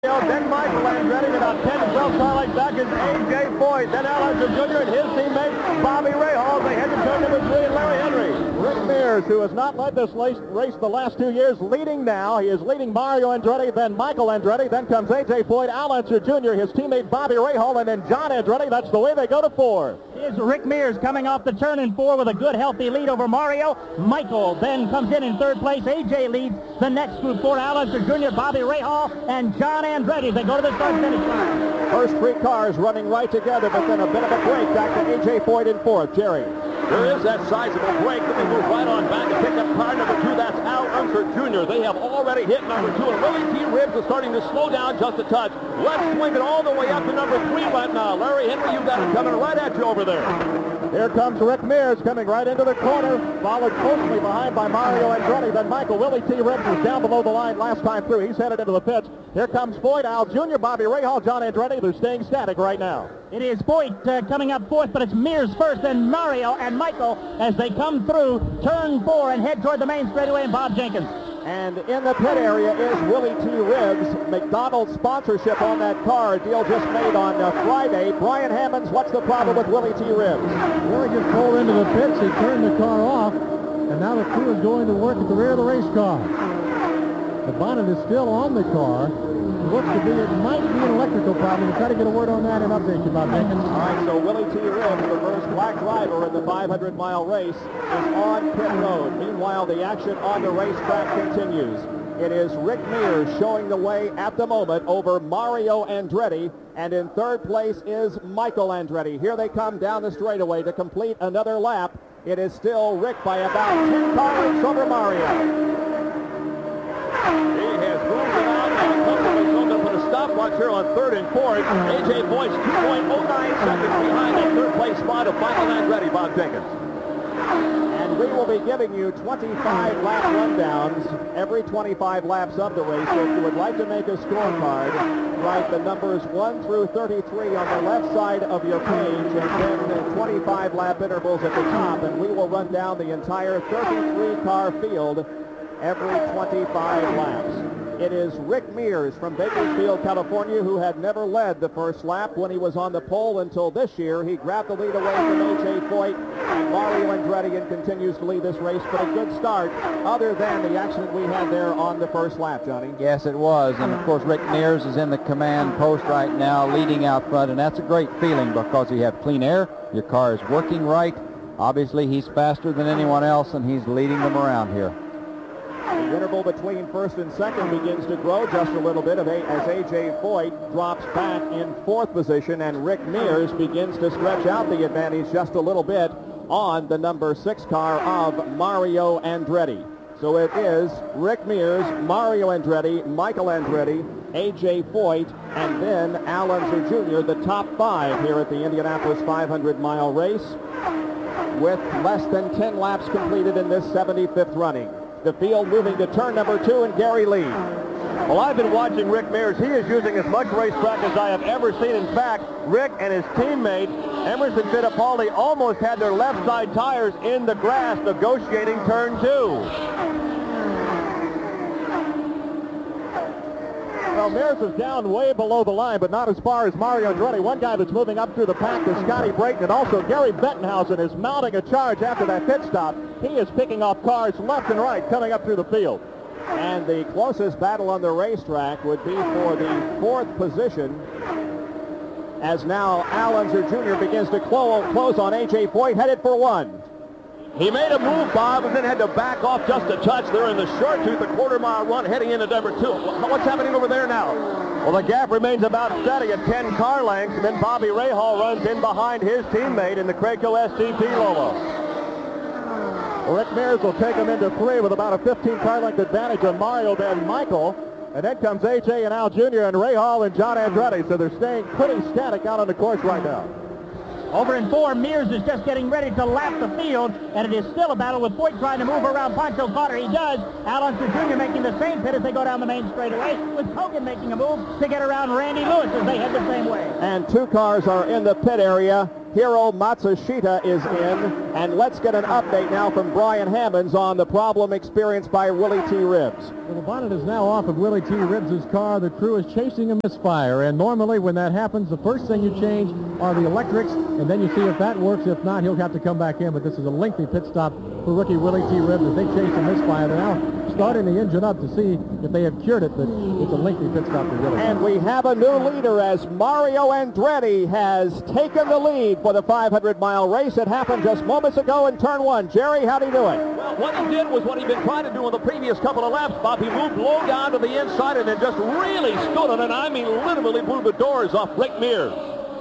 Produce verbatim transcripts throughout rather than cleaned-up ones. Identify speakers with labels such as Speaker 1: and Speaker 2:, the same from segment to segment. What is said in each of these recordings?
Speaker 1: Then Michael Andretti, about ten to twelve car lengths back is A J Foyt. Then Al Unser Junior and his teammate Bobby Rahal. They head to turn number three, Larry Henry. Rick Mears, who has not led this race the last two years, leading now. He is leading Mario Andretti, then Michael Andretti. Then comes A J Foyt, Al Unser Junior, his teammate Bobby Rahal, and then John Andretti. That's the way they go to four.
Speaker 2: Here's Rick Mears coming off the turn in four with a good, healthy lead over Mario. Michael then comes in in third place. A J leads the next group four. Al Unser Junior, Bobby Rahal, and John Andretti. They go to the start-finish line.
Speaker 1: First three cars running right together, but then a bit of a break back to A J Foyt in fourth. Jerry.
Speaker 3: There is that sizable break. Then they move right on back to pick up car number two. That's Al Unser Junior They have already hit number two, and Willie T. Ribbs is starting to slow down just a touch. Let's swing it all the way up to number three right now. Larry Henry, you've got it coming right at you over there.
Speaker 1: Here comes Rick Mears coming right into the corner, followed closely behind by Mario Andretti. Then Michael. Willie T. Ribbs was down below the line last time through. He's headed into the pits. Here comes Foyt, Al Junior, Bobby Rahal, John Andretti. They're staying static right now.
Speaker 2: It is Foyt uh, coming up fourth, but it's Mears first, then Mario and Michael as they come through turn four and head toward the main straightaway, and Bob Jenkins.
Speaker 1: And in the pit area is Willie T. Ribbs. McDonald's sponsorship on that car, a deal just made on uh, Friday. Brian Hammonds, what's the problem with Willie T. Ribbs?
Speaker 4: Willie just pulled into the pits. He turned the car off, and now the crew is going to work at the rear of the race car. The bonnet is still on the car. It looks to be, it might be an electrical problem. We'll try to get a word on that and update you about Jenkins.
Speaker 1: All right, so Willie T. Ribbs, the first black driver in the five hundred mile race, is on pit road. Meanwhile, the action on the racetrack continues. It is Rick Mears showing the way at the moment over Mario Andretti, and in third place is Michael Andretti. Here they come down the straightaway to complete another lap. It is still Rick by about ten car lengths over Mario.
Speaker 3: He has moved it out and comfortably so to put a stopwatch here on third and fourth. A J Foyt's two point oh nine seconds behind that third place spot of Michael Andretti, Bob Jenkins.
Speaker 1: And we will be giving you twenty-five lap rundowns every twenty-five laps of the race. So if you would like to make a scorecard, write the numbers one through thirty-three on the left side of your page, and then twenty-five lap intervals at the top, and we will run down the entire thirty-three car field every twenty-five laps. It is Rick Mears from Bakersfield, California, who had never led the first lap when he was on the pole until this year. He grabbed the lead away from A J Foyt and Mario Andretti and continues to lead this race, but a good start other than the accident we had there on the first lap, Johnny.
Speaker 5: Yes, it was, and of course Rick Mears is in the command post right now, leading out front, and that's a great feeling because you have clean air, your car is working right. Obviously he's faster than anyone else, and he's leading them around here.
Speaker 1: The interval between first and second begins to grow just a little bit as A J Foyt drops back in fourth position, and Rick Mears begins to stretch out the advantage just a little bit on the number six car of Mario Andretti. So it is Rick Mears, Mario Andretti, Michael Andretti, A J Foyt, and then Al Unser Junior, the top five here at the Indianapolis five hundred mile race, with less than ten laps completed in this seventy-fifth running. The field moving to turn number two, and Gary Lee.
Speaker 3: Well, I've been watching Rick Mears. He is using as much racetrack as I have ever seen. In fact, Rick and his teammate, Emerson Fittipaldi, almost had their left side tires in the grass negotiating turn two.
Speaker 1: Well, Mears is down way below the line, but not as far as Mario Andretti. One guy that's moving up through the pack is Scotty Brayton, and also Gary Bettenhausen is mounting a charge after that pit stop. He is picking off cars left and right coming up through the field. And the closest battle on the racetrack would be for the fourth position, as now Al Unser Junior begins to clo close on A J Foyt, headed for one.
Speaker 3: He made a move, Bob, and then had to back off just a touch. They're in the short tooth, a quarter mile run, heading into number two. What's happening over there now?
Speaker 1: Well, the gap remains about steady at ten car lengths, and then Bobby Rahal runs in behind his teammate in the Craigco S T P Lolo. Rick Mears will take him into three with about a fifteen car length advantage on Mario, then Michael, and then comes A J and Al Junior and Rahal and John Andretti, so they're staying pretty static out on the course right now.
Speaker 2: Over in four, Mears is just getting ready to lap the field, and it is still a battle with Foyt trying to move around Pancho Carter. He does. Al Unser Junior making the same pit as they go down the main straightaway, with Hogan making a move to get around Randy Lewis as they head the same way.
Speaker 1: And two cars are in the pit area. Hiro Matsushita is in. And let's get an update now from Brian Hammonds on the problem experienced by Willie T. Ribbs.
Speaker 4: Well, the bonnet is now off of Willie T. Ribbs' car. The crew is chasing a misfire, and normally when that happens, the first thing you change are the electrics, and then you see if that works. If not, he'll have to come back in, but this is a lengthy pit stop for rookie Willie T. Ribbs as they chase a misfire. They're now starting the engine up to see if they have cured it, but it's a lengthy pit stop for Willie.
Speaker 1: And we have a new leader as Mario Andretti has taken the lead for the five hundred mile race. It happened just moments ago in turn one. Jerry, how'd he do it?
Speaker 3: Well, what he did was what he'd been trying to do in the previous couple of laps, Bob. He moved low down to the inside and then just really stood on it. I mean, literally blew the doors off Rick Mears.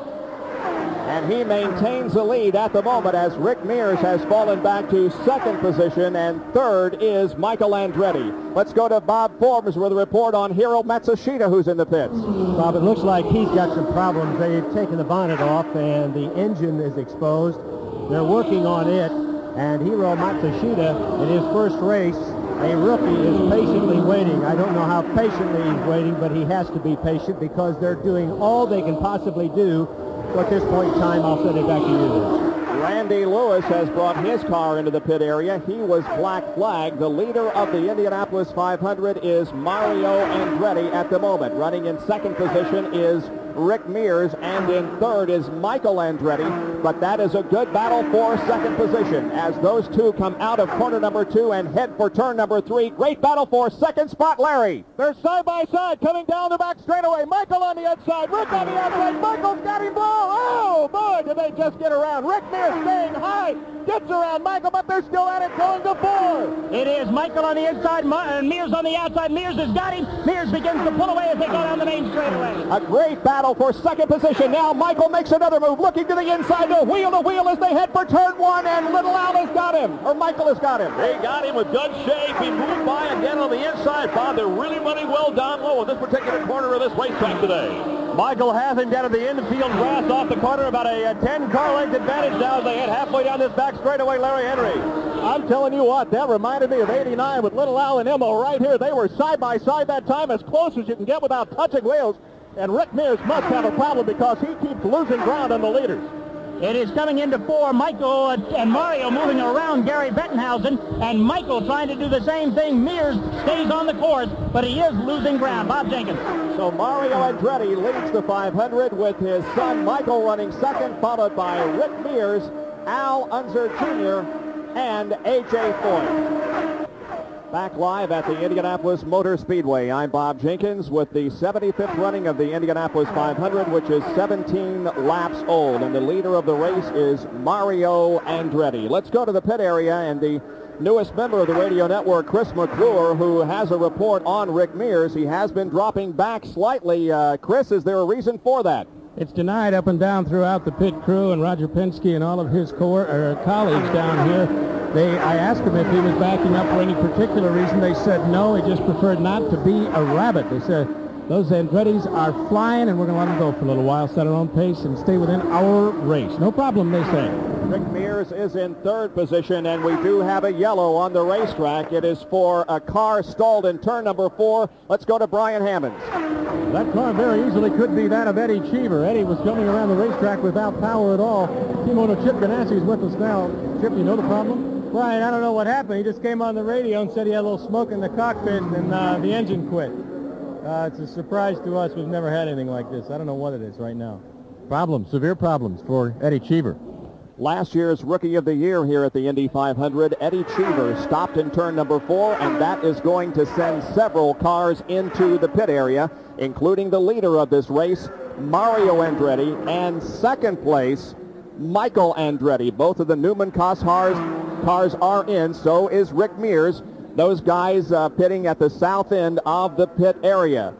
Speaker 1: And he maintains the lead at the moment as Rick Mears has fallen back to second position, and third is Michael Andretti. Let's go to Bob Forbes with a report on Hiro Matsushita, who's in the pits.
Speaker 6: Bob, it looks like he's got some problems. They've taken the bonnet off, and the engine is exposed. They're working on it, and Hiro Matsushita, in his first race, a rookie, is patiently waiting. I don't know how patiently he's waiting, but he has to be patient because they're doing all they can possibly do. So at this point in time, I'll send it back to you.
Speaker 1: Randy Lewis has brought his car into the pit area. He was black flagged. The leader of the Indianapolis five hundred is Mario Andretti at the moment. Running in second position is Rick Mears, and in third is Michael Andretti. But that is a good battle for second position as those two come out of corner number two and head for turn number three. Great battle for second spot, Larry.
Speaker 3: They're side by side coming down the back straightaway. Michael on the inside, Rick on the outside. Michael's got him, blow. Oh, boy, did they just get around. Rick Mears staying high, gets around Michael, but they're still at it, going to four.
Speaker 2: It is Michael on the inside, and Mears on the outside. Mears has got him. Mears begins to pull away as they go down the main straightaway.
Speaker 1: A great battle for second position. Now Michael makes another move, looking to the inside, to wheel to wheel as they head for turn one, and Little Al has got him, or Michael has got him.
Speaker 3: They got him with good shape. He moved by again on the inside. Bob, they're really running well down low in this particular corner of this racetrack today.
Speaker 6: Michael has him down to the infield grass off the corner, about a ten-car length advantage now as they head halfway down this back straightaway. Larry Henry.
Speaker 1: I'm telling you what, that reminded me of eighty-nine with Little Al and Emmo right here. They were side by side that time, as close as you can get without touching wheels. And Rick Mears must have a problem because he keeps losing ground on the leaders.
Speaker 2: It is coming into four. Michael and Mario moving around Gary Bettenhausen, and Michael trying to do the same thing. Mears stays on the course, but he is losing ground. Bob Jenkins.
Speaker 1: So Mario Andretti leads the five hundred with his son Michael running second, followed by Rick Mears, Al Unser Junior, and A J Foyt. Back live at the Indianapolis Motor Speedway, I'm Bob Jenkins with the seventy-fifth running of the Indianapolis five hundred, which is seventeen laps old, and the leader of the race is Mario Andretti. Let's go to the pit area and the newest member of the radio network, Chris McClure, who has a report on Rick Mears. He has been dropping back slightly. Uh, Chris, is there a reason for that?
Speaker 6: It's denied up and down throughout the pit crew, and Roger Penske and all of his co- or colleagues down here. They, I asked him if he was backing up for any particular reason. They said no, he just preferred not to be a rabbit. They said those Andrettis are flying, and we're going to let them go for a little while, set our own pace, and stay within our race. No problem, they say.
Speaker 1: Rick Mears is in third position, and we do have a yellow on the racetrack. It is for a car stalled in turn number four. Let's go to Brian Hammonds.
Speaker 4: That car very easily could be that of Eddie Cheever. Eddie was coming around the racetrack without power at all. Team owner Chip Ganassi is with us now. Chip, you know the problem?
Speaker 6: Brian, I don't know what happened. He just came on the radio and said he had a little smoke in the cockpit, and uh, the engine quit. Uh, it's a surprise to us. We've never had anything like this. I don't know what it is right now.
Speaker 4: Problems, severe problems for Eddie Cheever.
Speaker 1: Last year's Rookie of the Year here at the Indy five hundred, Eddie Cheever, stopped in turn number four, and that is going to send several cars into the pit area, including the leader of this race, Mario Andretti, and second place, Michael Andretti. Both of the Newman Cars cars are in, so is Rick Mears. Those guys uh, pitting at the south end of the pit area.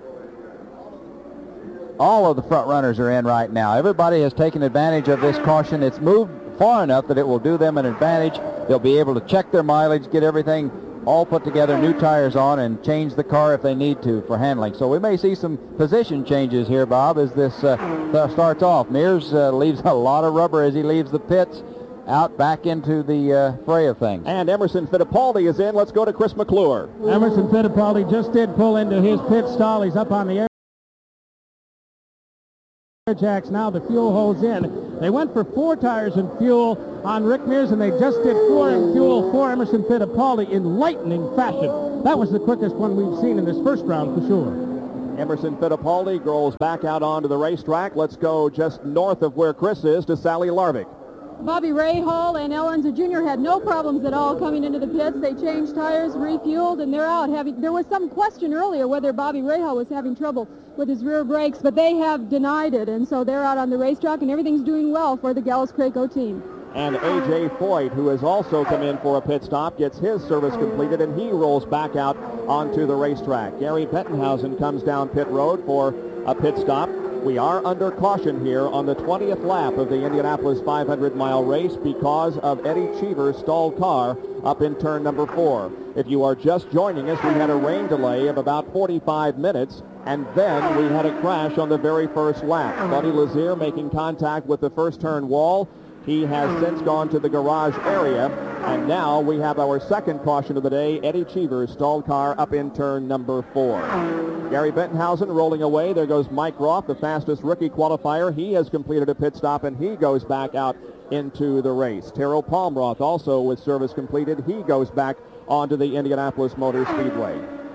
Speaker 5: All of the front runners are in right now. Everybody has taken advantage of this caution. It's moved far enough that it will do them an advantage. They'll be able to check their mileage, get everything all put together, new tires on, and change the car if they need to for handling. So we may see some position changes here, Bob, as this uh, starts off. Mears uh, leaves a lot of rubber as he leaves the pits, out back into the uh, fray of things.
Speaker 1: And Emerson Fittipaldi is in. Let's go to Chris McClure.
Speaker 6: Emerson Fittipaldi just did pull into his pit stall. He's up on the air.
Speaker 4: Jacks now the fuel holds in. They went for four tires and fuel on Rick Mears, and they just did four in fuel for Emerson Fittipaldi in lightning fashion. That was the quickest one we've seen in this first round for sure.
Speaker 1: Emerson Fittipaldi rolls back out onto the racetrack. Let's go just north of where Chris is to Sally Larvik.
Speaker 7: Bobby Rahal and Al Unser Junior had no problems at all coming into the pits. They changed tires, refueled, and they're out. Having, there was some question earlier whether Bobby Rahal was having trouble with his rear brakes, but they have denied it, and so they're out on the racetrack, and everything's doing well for the Gallus-Craco team.
Speaker 1: And A J Foyt, who has also come in for a pit stop, gets his service completed, and he rolls back out onto the racetrack. Gary Bettenhausen comes down pit road for a pit stop. We are under caution here on the twentieth lap of the Indianapolis five hundred mile race because of Eddie Cheever's stalled car up in turn number four. If you are just joining us, we had a rain delay of about forty-five minutes, and then we had a crash on the very first lap. Buddy Lazier making contact with the first turn wall. He has since gone to the garage area, and now we have our second caution of the day, Eddie Cheever's stalled car up in turn number four. Gary Bettenhausen rolling away. There goes Mike Roth, the fastest rookie qualifier. He has completed a pit stop, and he goes back out into the race. Terrell Palmroth also with service completed. He goes back onto the Indianapolis Motor Speedway.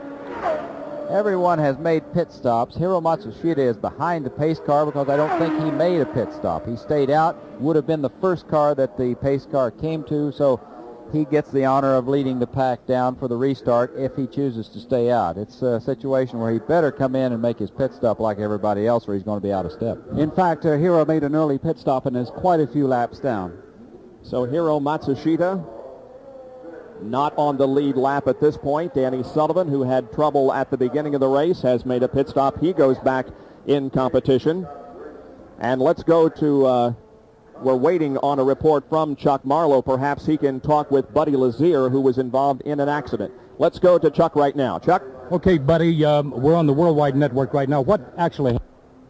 Speaker 5: Everyone has made pit stops. Hiro Matsushita is behind the pace car because I don't think he made a pit stop. He stayed out, would have been the first car that the pace car came to, so he gets the honor of leading the pack down for the restart if he chooses to stay out. It's a situation where he better come in and make his pit stop like everybody else or he's going to be out of step.
Speaker 8: In fact, uh, Hiro made an early pit stop and is quite a few laps down.
Speaker 1: So Hiro Matsushita not on the lead lap at this point. Danny Sullivan, who had trouble at the beginning of the race, has made a pit stop. He goes back in competition. And let's go to, uh, we're waiting on a report from Chuck Marlowe. Perhaps he can talk with Buddy Lazier, who was involved in an accident. Let's go to Chuck right now. Chuck?
Speaker 9: Okay, Buddy, um, we're on the Worldwide Network right now. What actually happened?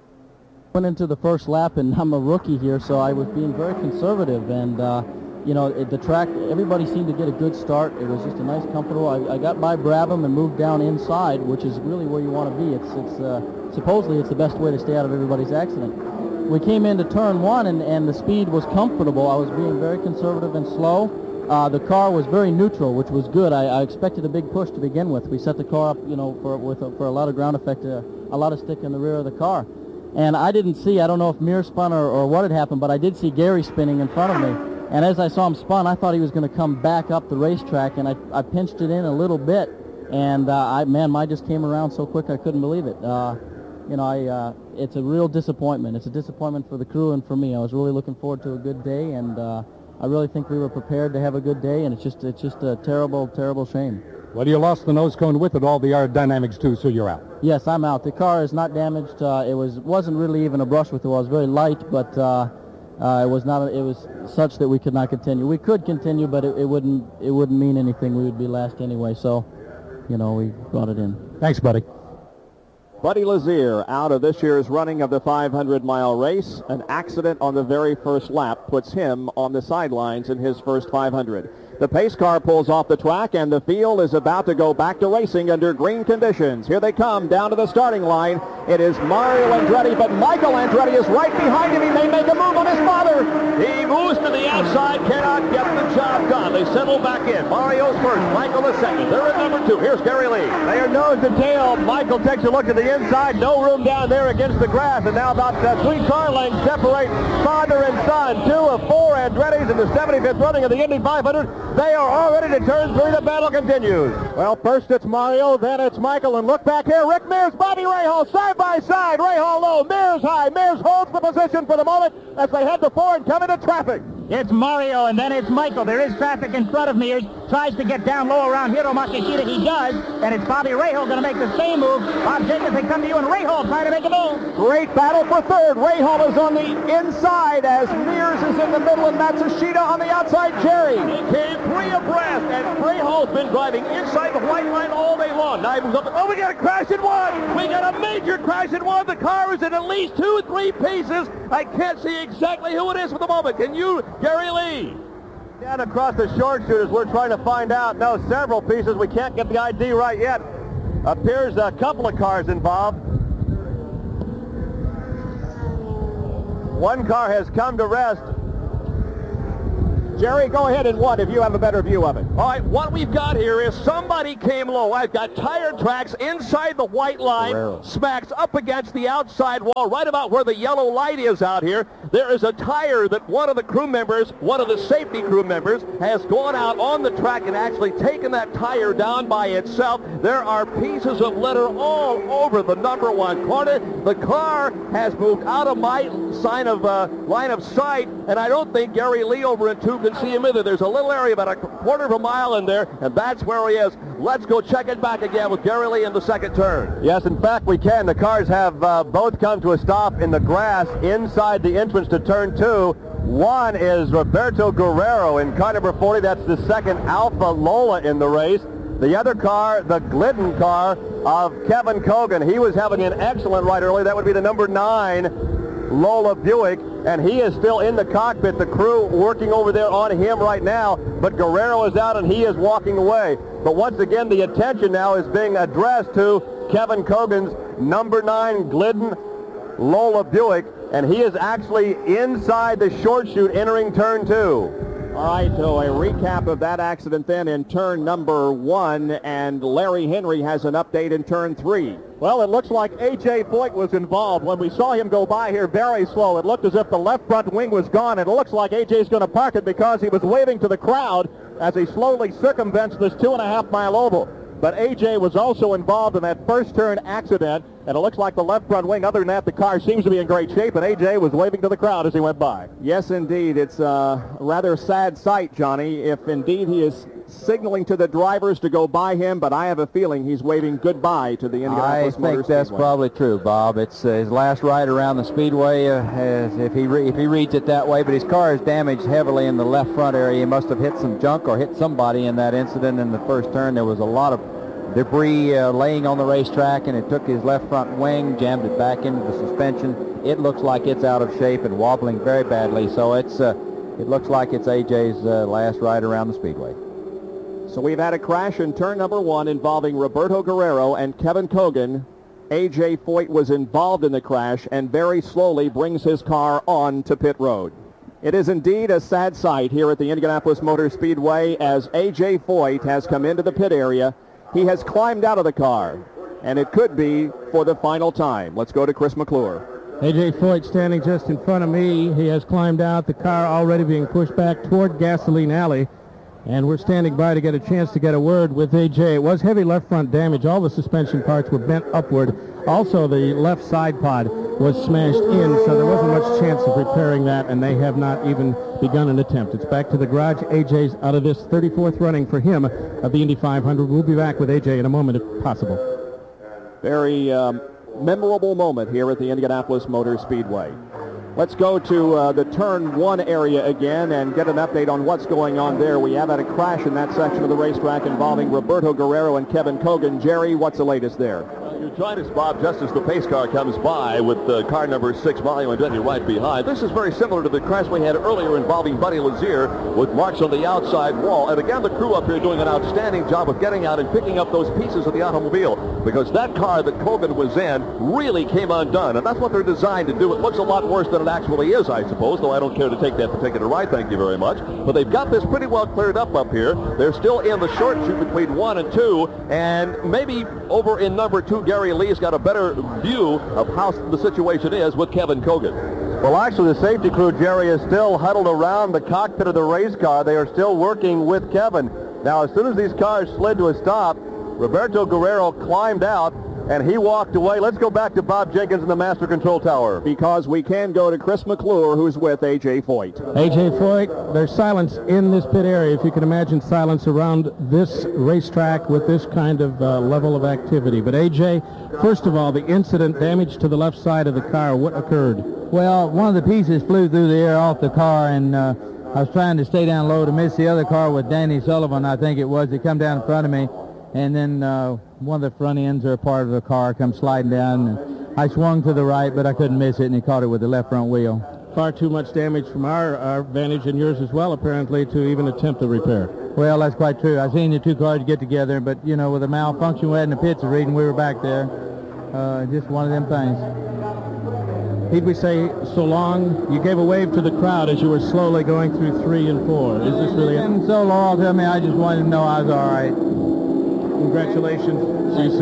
Speaker 10: Went into the first lap, and I'm a rookie here, so I was being very conservative, and uh, you know, it, the track, everybody seemed to get a good start. It was just a nice, comfortable. I, I got by Brabham and moved down inside, which is really where you want to be. It's, it's uh, supposedly it's the best way to stay out of everybody's accident. We came into turn one, and, and the speed was comfortable. I was being very conservative and slow. Uh, the car was very neutral, which was good. I, I expected a big push to begin with. We set the car up, you know, for with a, for a lot of ground effect, uh, a lot of stick in the rear of the car. And I didn't see, I don't know if Mir spun or, or what had happened, but I did see Gary spinning in front of me. And as I saw him spun, I thought he was going to come back up the racetrack, and I, I pinched it in a little bit. And, uh, I man, mine just came around so quick I couldn't believe it. Uh, you know, I, uh, it's a real disappointment. It's a disappointment for the crew and for me. I was really looking forward to a good day, and uh, I really think we were prepared to have a good day, and it's just, it's just a terrible, terrible shame.
Speaker 9: Well, you lost the nose cone with it, all the aerodynamics too, so you're out.
Speaker 10: Yes, I'm out. The car is not damaged. Uh, it was wasn't really even a brush with the wall. It was very light, but uh, uh, it was not. A, it was such that we could not continue. We could continue, but it, it wouldn't. It wouldn't mean anything. We would be last anyway. So, you know, we brought it in.
Speaker 9: Thanks, buddy.
Speaker 1: Buddy Lazier out of this year's running of the five hundred mile race. An accident on the very first lap puts him on the sidelines in his first five hundred. The pace car pulls off the track, and the field is about to go back to racing under green conditions. Here they come down to the starting line. It is Mario Andretti, but Michael Andretti is right behind him. He may make a move on his father.
Speaker 3: He moves to the outside, cannot get the job done. They settle back in. Mario's first, Michael the second. They're at number two. Here's Gary Lee.
Speaker 1: They are nose to tail. Michael takes a look at the inside. No room down there against the grass. And now about uh, three car lengths separate father and son. Two of four Andretti's in the seventy-fifth running of the Indy five hundred. They are already to turn three. The battle continues. Well, first it's Mario, then it's Michael. And look back here. Rick Mears, Bobby Rahal, side by side. Rahal low, Mears high. Mears holds the position for the moment as they head to four and come into traffic.
Speaker 2: It's Mario, and then it's Michael. There is traffic in front of Mears. Tries to get down low around Hiro Matsushita. He does, and it's Bobby Rahal going to make the same move. Bob Jacobs, they come to you, and Rahal trying to make a move.
Speaker 1: Great battle for third. Rahal is on the inside as Mears is in the middle, and Matsushita on the outside. Jerry.
Speaker 3: He came three abreast, and Rahal's been driving inside the white line all day long. Now he moves up. Oh, we got a crash in one. We got a major crash in one. The car is in at least two, three pieces. I can't see exactly who it is for the moment. Can you, Gary Lee?
Speaker 1: Down across the short shooters, we're trying to find out. No, several pieces. We can't get the I D right yet. Appears a couple of cars involved.
Speaker 3: One car has come to rest.
Speaker 1: Jerry, go ahead and what if you have a better view of it.
Speaker 3: All right, what we've got here is somebody came low. I've got tire tracks inside the white line,
Speaker 5: Guerrero.
Speaker 3: smacks up against the outside wall, right about where the yellow light is out here. There is a tire that one of the crew members, one of the safety crew members, has gone out on the track and actually taken that tire down by itself. There are pieces of litter all over the number one corner. The car has moved out of my sign of uh, line of sight, and I don't think Gary Lee over in two can see him either. There's a little area about a quarter of a mile in there, and that's where he is. Let's go check it back again with Gary Lee in the second turn.
Speaker 11: Yes, in fact, we can. The cars have uh, both come to a stop in the grass inside the entrance to turn two. One is Roberto Guerrero in car number forty. That's the second Alfa Lola in the race. The other car, the Glidden car of Kevin Cogan. He was having an excellent ride early. That would be the number nine Lola Buick, and he is still in the cockpit. The crew working over there on him right now, but Guerrero is out and he is walking away. But once again, the attention now is being addressed to Kevin Cogan's number nine Glidden Lola Buick, and he is actually inside the short chute entering turn two.
Speaker 1: All right, so a recap of that accident then in turn number one, and Larry Henry has an update in turn three.
Speaker 3: Well, it looks like A J Foyt was involved. When we saw him go by here very slow, it looked as if the left front wing was gone, and it looks like A J's going to park it because he was waving to the crowd as he slowly circumvents this two and a half mile oval. But A J was also involved in that first turn accident, and it looks like the left front wing. Other than that, the car seems to be in great shape, and A J was waving to the crowd as he went by.
Speaker 1: Yes, indeed. It's a rather sad sight, Johnny, if indeed he is signaling to the drivers to go by him, but I have a feeling he's waving goodbye to the Indianapolis
Speaker 5: I
Speaker 1: Motor
Speaker 5: think that's
Speaker 1: Speedway.
Speaker 5: probably true, Bob. It's uh, his last ride around the Speedway, uh, as if he re- if he reads it that way. But his car is damaged heavily in the left front area. He must have hit some junk or hit somebody in that incident in the first turn. There was a lot of debris uh, laying on the racetrack, and it took his left front wing, jammed it back into the suspension. It looks like it's out of shape and wobbling very badly. So it's uh, it looks like it's A J's uh, last ride around the Speedway.
Speaker 1: So we've had a crash in turn number one involving Roberto Guerrero and Kevin Cogan. A J Foyt was involved in the crash and very slowly brings his car on to pit road. It is indeed a sad sight here at the Indianapolis Motor Speedway as A J Foyt has come into the pit area. He has climbed out of the car, and it could be for the final time. Let's go to Chris McClure.
Speaker 12: A J Foyt standing just in front of me. He has climbed out, the car already being pushed back toward Gasoline Alley. And we're standing by to get a chance to get a word with A J. It was heavy left front damage. All the suspension parts were bent upward. Also, the left side pod was smashed in, so there wasn't much chance of repairing that, and they have not even begun an attempt. It's back to the garage. A J's out of this thirty-fourth running for him of the Indy five hundred. We'll be back with A J in a moment, if possible.
Speaker 1: Very um, memorable moment here at the Indianapolis Motor Speedway. Let's go to uh, the turn one area again and get an update on what's going on there. We have had a crash in that section of the racetrack involving Roberto Guerrero and Kevin Cogan. Jerry, what's the latest there?
Speaker 3: Well, you join us, Bob, just as the pace car comes by with uh, car number six, Mario Andretti, right behind. This is very similar to the crash we had earlier involving Buddy Lazier with marks on the outside wall. And again, the crew up here doing an outstanding job of getting out and picking up those pieces of the automobile, because that car that Cogan was in really came undone, and that's what they're designed to do. It looks a lot worse than it actually is, I suppose, though I don't care to take that particular ride, thank you very much. But they've got this pretty well cleared up up here. They're still in the short chute between one and two, and maybe over in number two, Gary Lee's got a better view of how the situation is with Kevin Cogan.
Speaker 11: Well, actually, the safety crew, Jerry, is still huddled around the cockpit of the race car. They are still working with Kevin. Now, as soon as these cars slid to a stop, Roberto Guerrero climbed out, and he walked away. Let's go back to Bob Jenkins in the master control tower.
Speaker 1: Because we can go to Chris McClure, who's with A J Foyt.
Speaker 12: A J Foyt, there's silence in this pit area. If you can imagine silence around this racetrack with this kind of uh, level of activity. But A J, first of all, the incident, damage to the left side of the car, what occurred?
Speaker 13: Well, one of the pieces flew through the air off the car, and uh, I was trying to stay down low to miss the other car with Danny Sullivan, I think it was. He come down in front of me. And then uh, one of the front ends or a part of the car come sliding down. And I swung to the right, but I couldn't miss it, and he caught it with the left front wheel.
Speaker 12: Far too much damage from our, our vantage and yours as well, apparently, to even attempt a repair.
Speaker 13: Well, that's quite true. I seen the two cars get together, but, you know, with the malfunction we had in the pits of reading, we were back there. Uh, just one of them things.
Speaker 12: he'd we say, so long. You gave a wave to the crowd as you were slowly going through three and four. Is this really it?
Speaker 13: And so loyal to me, I just wanted to know I was all right.
Speaker 12: Congratulations. See you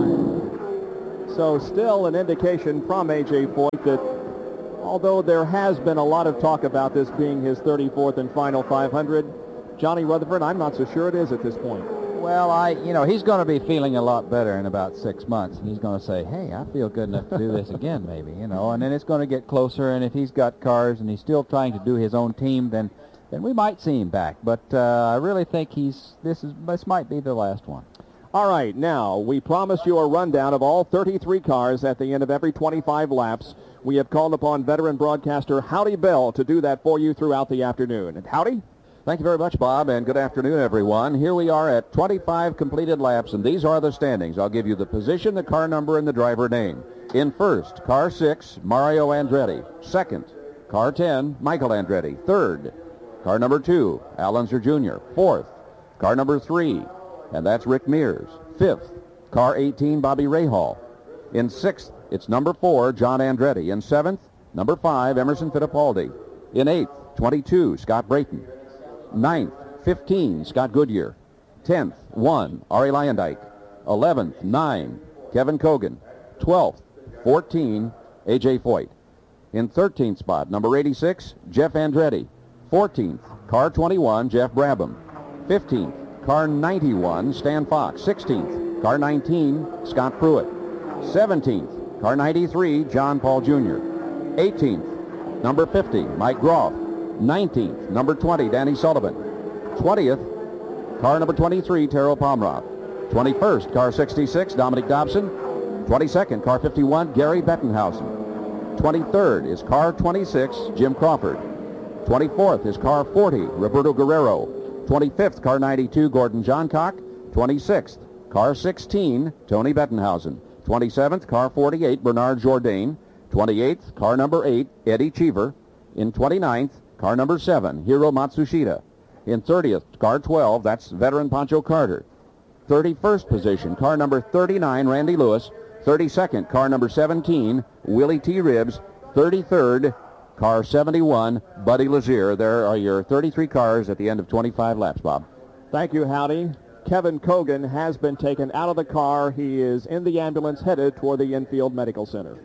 Speaker 12: soon.
Speaker 1: So still an indication from A J Foyt that although there has been a lot of talk about this being his thirty-fourth and final five hundred, Johnny Rutherford, I'm not so sure it is at this point.
Speaker 5: Well, I, you know, he's going to be feeling a lot better in about six months. And he's going to say, hey, I feel good enough to do this again, maybe, you know. And then it's going to get closer. And if he's got cars and he's still trying to do his own team, then then we might see him back. But uh, I really think he's this is this might be the last one.
Speaker 1: All right, now, we promised you a rundown of all thirty-three cars at the end of every twenty-five laps. We have called upon veteran broadcaster Howdy Bell to do that for you throughout the afternoon. And Howdy?
Speaker 14: Thank you very much, Bob, and good afternoon, everyone. Here we are at twenty-five completed laps, and these are the standings. I'll give you the position, the car number, and the driver name. In first, car six, Mario Andretti. Second, car ten, Michael Andretti. Third, car number two, Al Unser Junior Fourth, car number three, and that's Rick Mears. Fifth, car eighteen, Bobby Rahal. In sixth, it's number four, John Andretti. In seventh, number five, Emerson Fittipaldi. In eighth, twenty-two, Scott Brayton. Ninth, fifteen, Scott Goodyear. Tenth, one, Ari Lyondike. Eleventh, nine, Kevin Kogan. Twelfth, fourteen, A J Foyt. In thirteenth spot, number eighty-six, Jeff Andretti. Fourteenth, car twenty-one, Jeff Brabham. Fifteenth, car ninety-one, Stan Fox. Sixteenth, car nineteen, Scott Pruitt. Seventeenth, car ninety-three, John Paul Junior Eighteenth, number fifty, Mike Groff. nineteenth, number twenty, Danny Sullivan. twentieth, car number twenty-three, Taro Pomroth. twenty-first, car sixty-six, Dominic Dobson. twenty-second, car fifty-one, Gary Bettenhausen. twenty-third is car twenty-six, Jim Crawford. twenty-fourth is car forty, Roberto Guerrero. twenty-fifth, car ninety-two, Gordon Johncock. twenty-sixth, car sixteen, Tony Bettenhausen. twenty-seventh, car forty-eight, Bernard Jourdain. twenty-eighth, car number eight, Eddie Cheever. In twenty-ninth, car number seven, Hiro Matsushita. In thirtieth, car twelve, that's veteran Pancho Carter. thirty-first position, car number thirty-nine, Randy Lewis. thirty-second, car number seventeen, Willie T. Ribbs. thirty-third, car seventy-one, Buddy Lazier. There are your thirty-three cars at the end of twenty-five laps, Bob.
Speaker 1: Thank you, Howdy. Kevin Kogan has been taken out of the car. He is in the ambulance headed toward the infield medical center.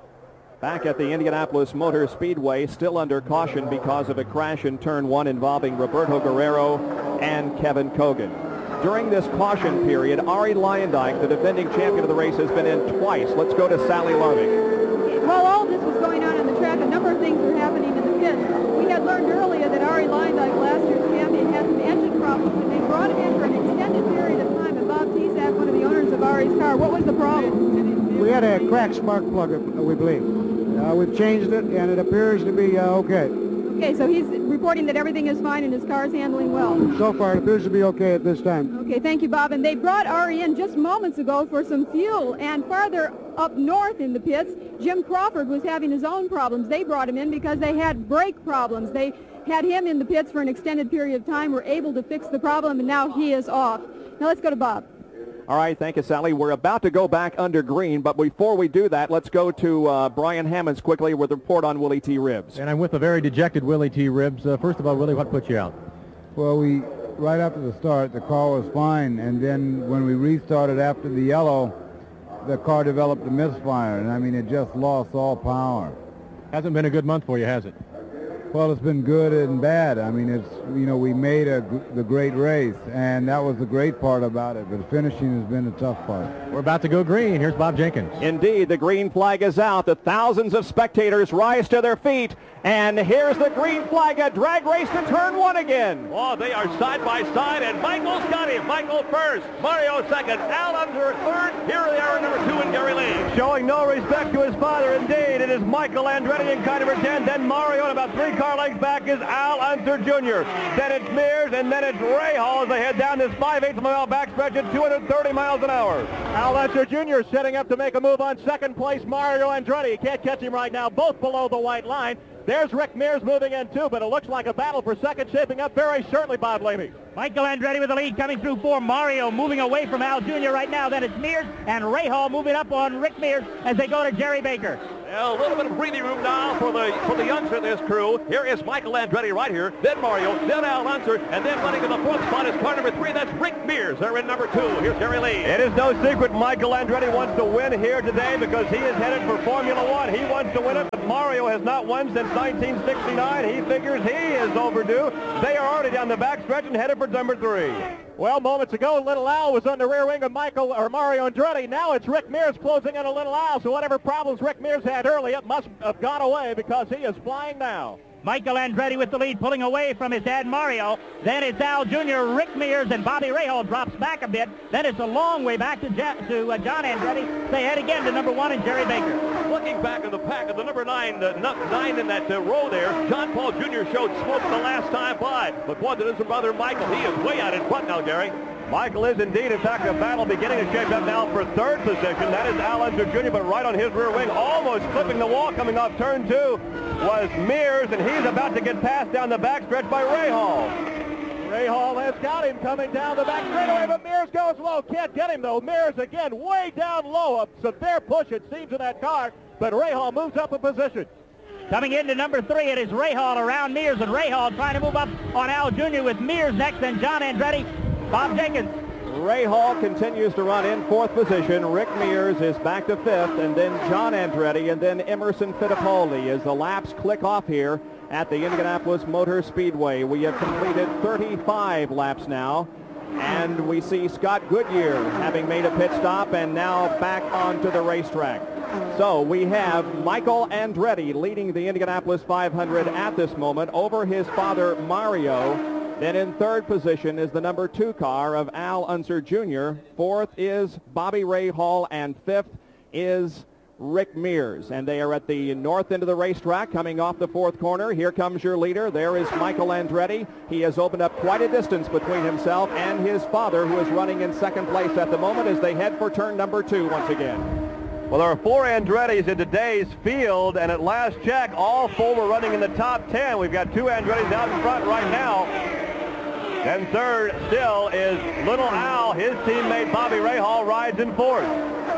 Speaker 1: Back at the Indianapolis Motor Speedway, still under caution because of a crash in turn one involving Roberto Guerrero and Kevin Kogan. During this caution period, Ari Lyondike, the defending champion of the race, has been in twice. Let's go to Sally Larvik.
Speaker 7: While all this was going on on the track, a number of things were happening in the pits. We had learned earlier that Ari Lyondike, last year's champion, had some engine problems, and they brought him in for an extended period of time. And Bob Tezak, one of the owners of Ari's car, what was the problem?
Speaker 15: We had a cracked spark plug, we believe. Uh, we've changed it, and it appears to be uh, okay.
Speaker 7: Okay, so he's reporting that everything is fine and his car's handling well.
Speaker 15: So far, it appears to be okay at this time.
Speaker 7: Okay, thank you, Bob. And they brought Ari in just moments ago for some fuel. And farther up north in the pits, Jim Crawford was having his own problems. They brought him in because they had brake problems. They had him in the pits for an extended period of time, were able to fix the problem, and now he is off. Now let's go to Bob.
Speaker 1: All right, thank you, Sally. We're about to go back under green, but before we do that, let's go to uh, Brian Hammonds quickly with a report on Willie T. Ribbs.
Speaker 16: And I'm with a very dejected Willie T. Ribbs. Uh, first of all, Willie, what put you out?
Speaker 17: Well, we right after the start, the car was fine, and then when we restarted after the yellow, the car developed a misfire, and I mean, it just lost all power.
Speaker 16: Hasn't been a good month for you, has it?
Speaker 17: Well, it's been good and bad. I mean, it's, you know, we made a, the great race, and that was the great part about it, but finishing has been the tough part.
Speaker 16: We're about to go green. Here's Bob Jenkins.
Speaker 1: Indeed, the green flag is out. The thousands of spectators rise to their feet, and here's the green flag, a drag race to turn one again.
Speaker 3: Oh, they are side by side, and Michael's got him. Michael first, Mario second, Al Unser third. Here they are, number two, and Gary Lee.
Speaker 11: Showing no respect to his father, indeed. It is Michael Andretti in car number ten, then Mario, and about three car lengths back is Al Unser Junior Then it's Mears, and then it's Rahal as they head down this five-eighths mile backstretch at two hundred thirty miles an hour.
Speaker 18: Al Unser Junior setting up to make a move on second place, Mario Andretti. You can't catch him right now, both below the white line. There's Rick Mears moving in too, but it looks like a battle for second shaping up very certainly, Bob Lamy.
Speaker 2: Michael Andretti with the lead coming through four. Mario moving away from Al Junior right now. Then it's Mears and Rahal moving up on Rick Mears as they go to Jerry Baker.
Speaker 3: A little bit of breathing room now for the for the youngster in this crew. Here is Michael Andretti right here, then Mario, then Al Unser, and then running in the fourth spot is car number three. That's Rick Mears. They're in number two. Here's Jerry Lee.
Speaker 11: It is no secret Michael Andretti wants to win here today because he is headed for Formula One. He wants to win it, but Mario has not won since nineteen sixty-nine. He figures he is overdue. They are already down the backstretch and headed for number three.
Speaker 18: Well, moments ago, Little Al was on the rear wing of Michael or Mario Andretti. Now it's Rick Mears closing in on Little Al. So whatever problems Rick Mears had earlier must have gone away because he is flying now.
Speaker 2: Michael Andretti with the lead, pulling away from his dad Mario. Then it's Al Junior, Rick Mears, and Bobby Rahal drops back a bit. Then it's a long way back to, Je- to uh, John Andretti. They head again to number one and Jerry Baker.
Speaker 3: Looking back in the pack of the number nine, uh, nine in that uh, row there, John Paul Junior showed smoke the last time by. But what did his brother Michael? He is way out in front now, Gary.
Speaker 11: Michael is indeed, in fact, a battle beginning to shape up now for third position. That is Al Unser Junior, but right on his rear wing, almost clipping the wall coming off turn two, was Mears, and he's about to get passed down the backstretch by Rahal.
Speaker 18: Rahal has got him coming down the back straightaway, but Mears goes low. Can't get him, though. Mears again way down low. A severe push, it seems, in that car, but Rahal moves up a position.
Speaker 2: Coming into number three, it is Rahal around Mears, and Rahal trying to move up on Al Junior with Mears next, and John Andretti. Bob Jenkins.
Speaker 1: Rahal continues to run in fourth position. Rick Mears is back to fifth, and then John Andretti, and then Emerson Fittipaldi as the laps click off here at the Indianapolis Motor Speedway. We have completed thirty-five laps now, and we see Scott Goodyear having made a pit stop and now back onto the racetrack. So we have Michael Andretti leading the Indianapolis five hundred at this moment over his father Mario. Then in third position is the number two car of Al Unser Junior Fourth is Bobby Rahal, and fifth is Rick Mears. And they are at the north end of the racetrack coming off the fourth corner. Here comes your leader. There is Michael Andretti. He has opened up quite a distance between himself and his father, who is running in second place at the moment as they head for turn number two once again.
Speaker 11: Well, there are four Andrettis in today's field, and at last check, all four were running in the top ten. We've got two Andrettis out in front right now. And third still is Little Al. His teammate Bobby Rahal rides in fourth.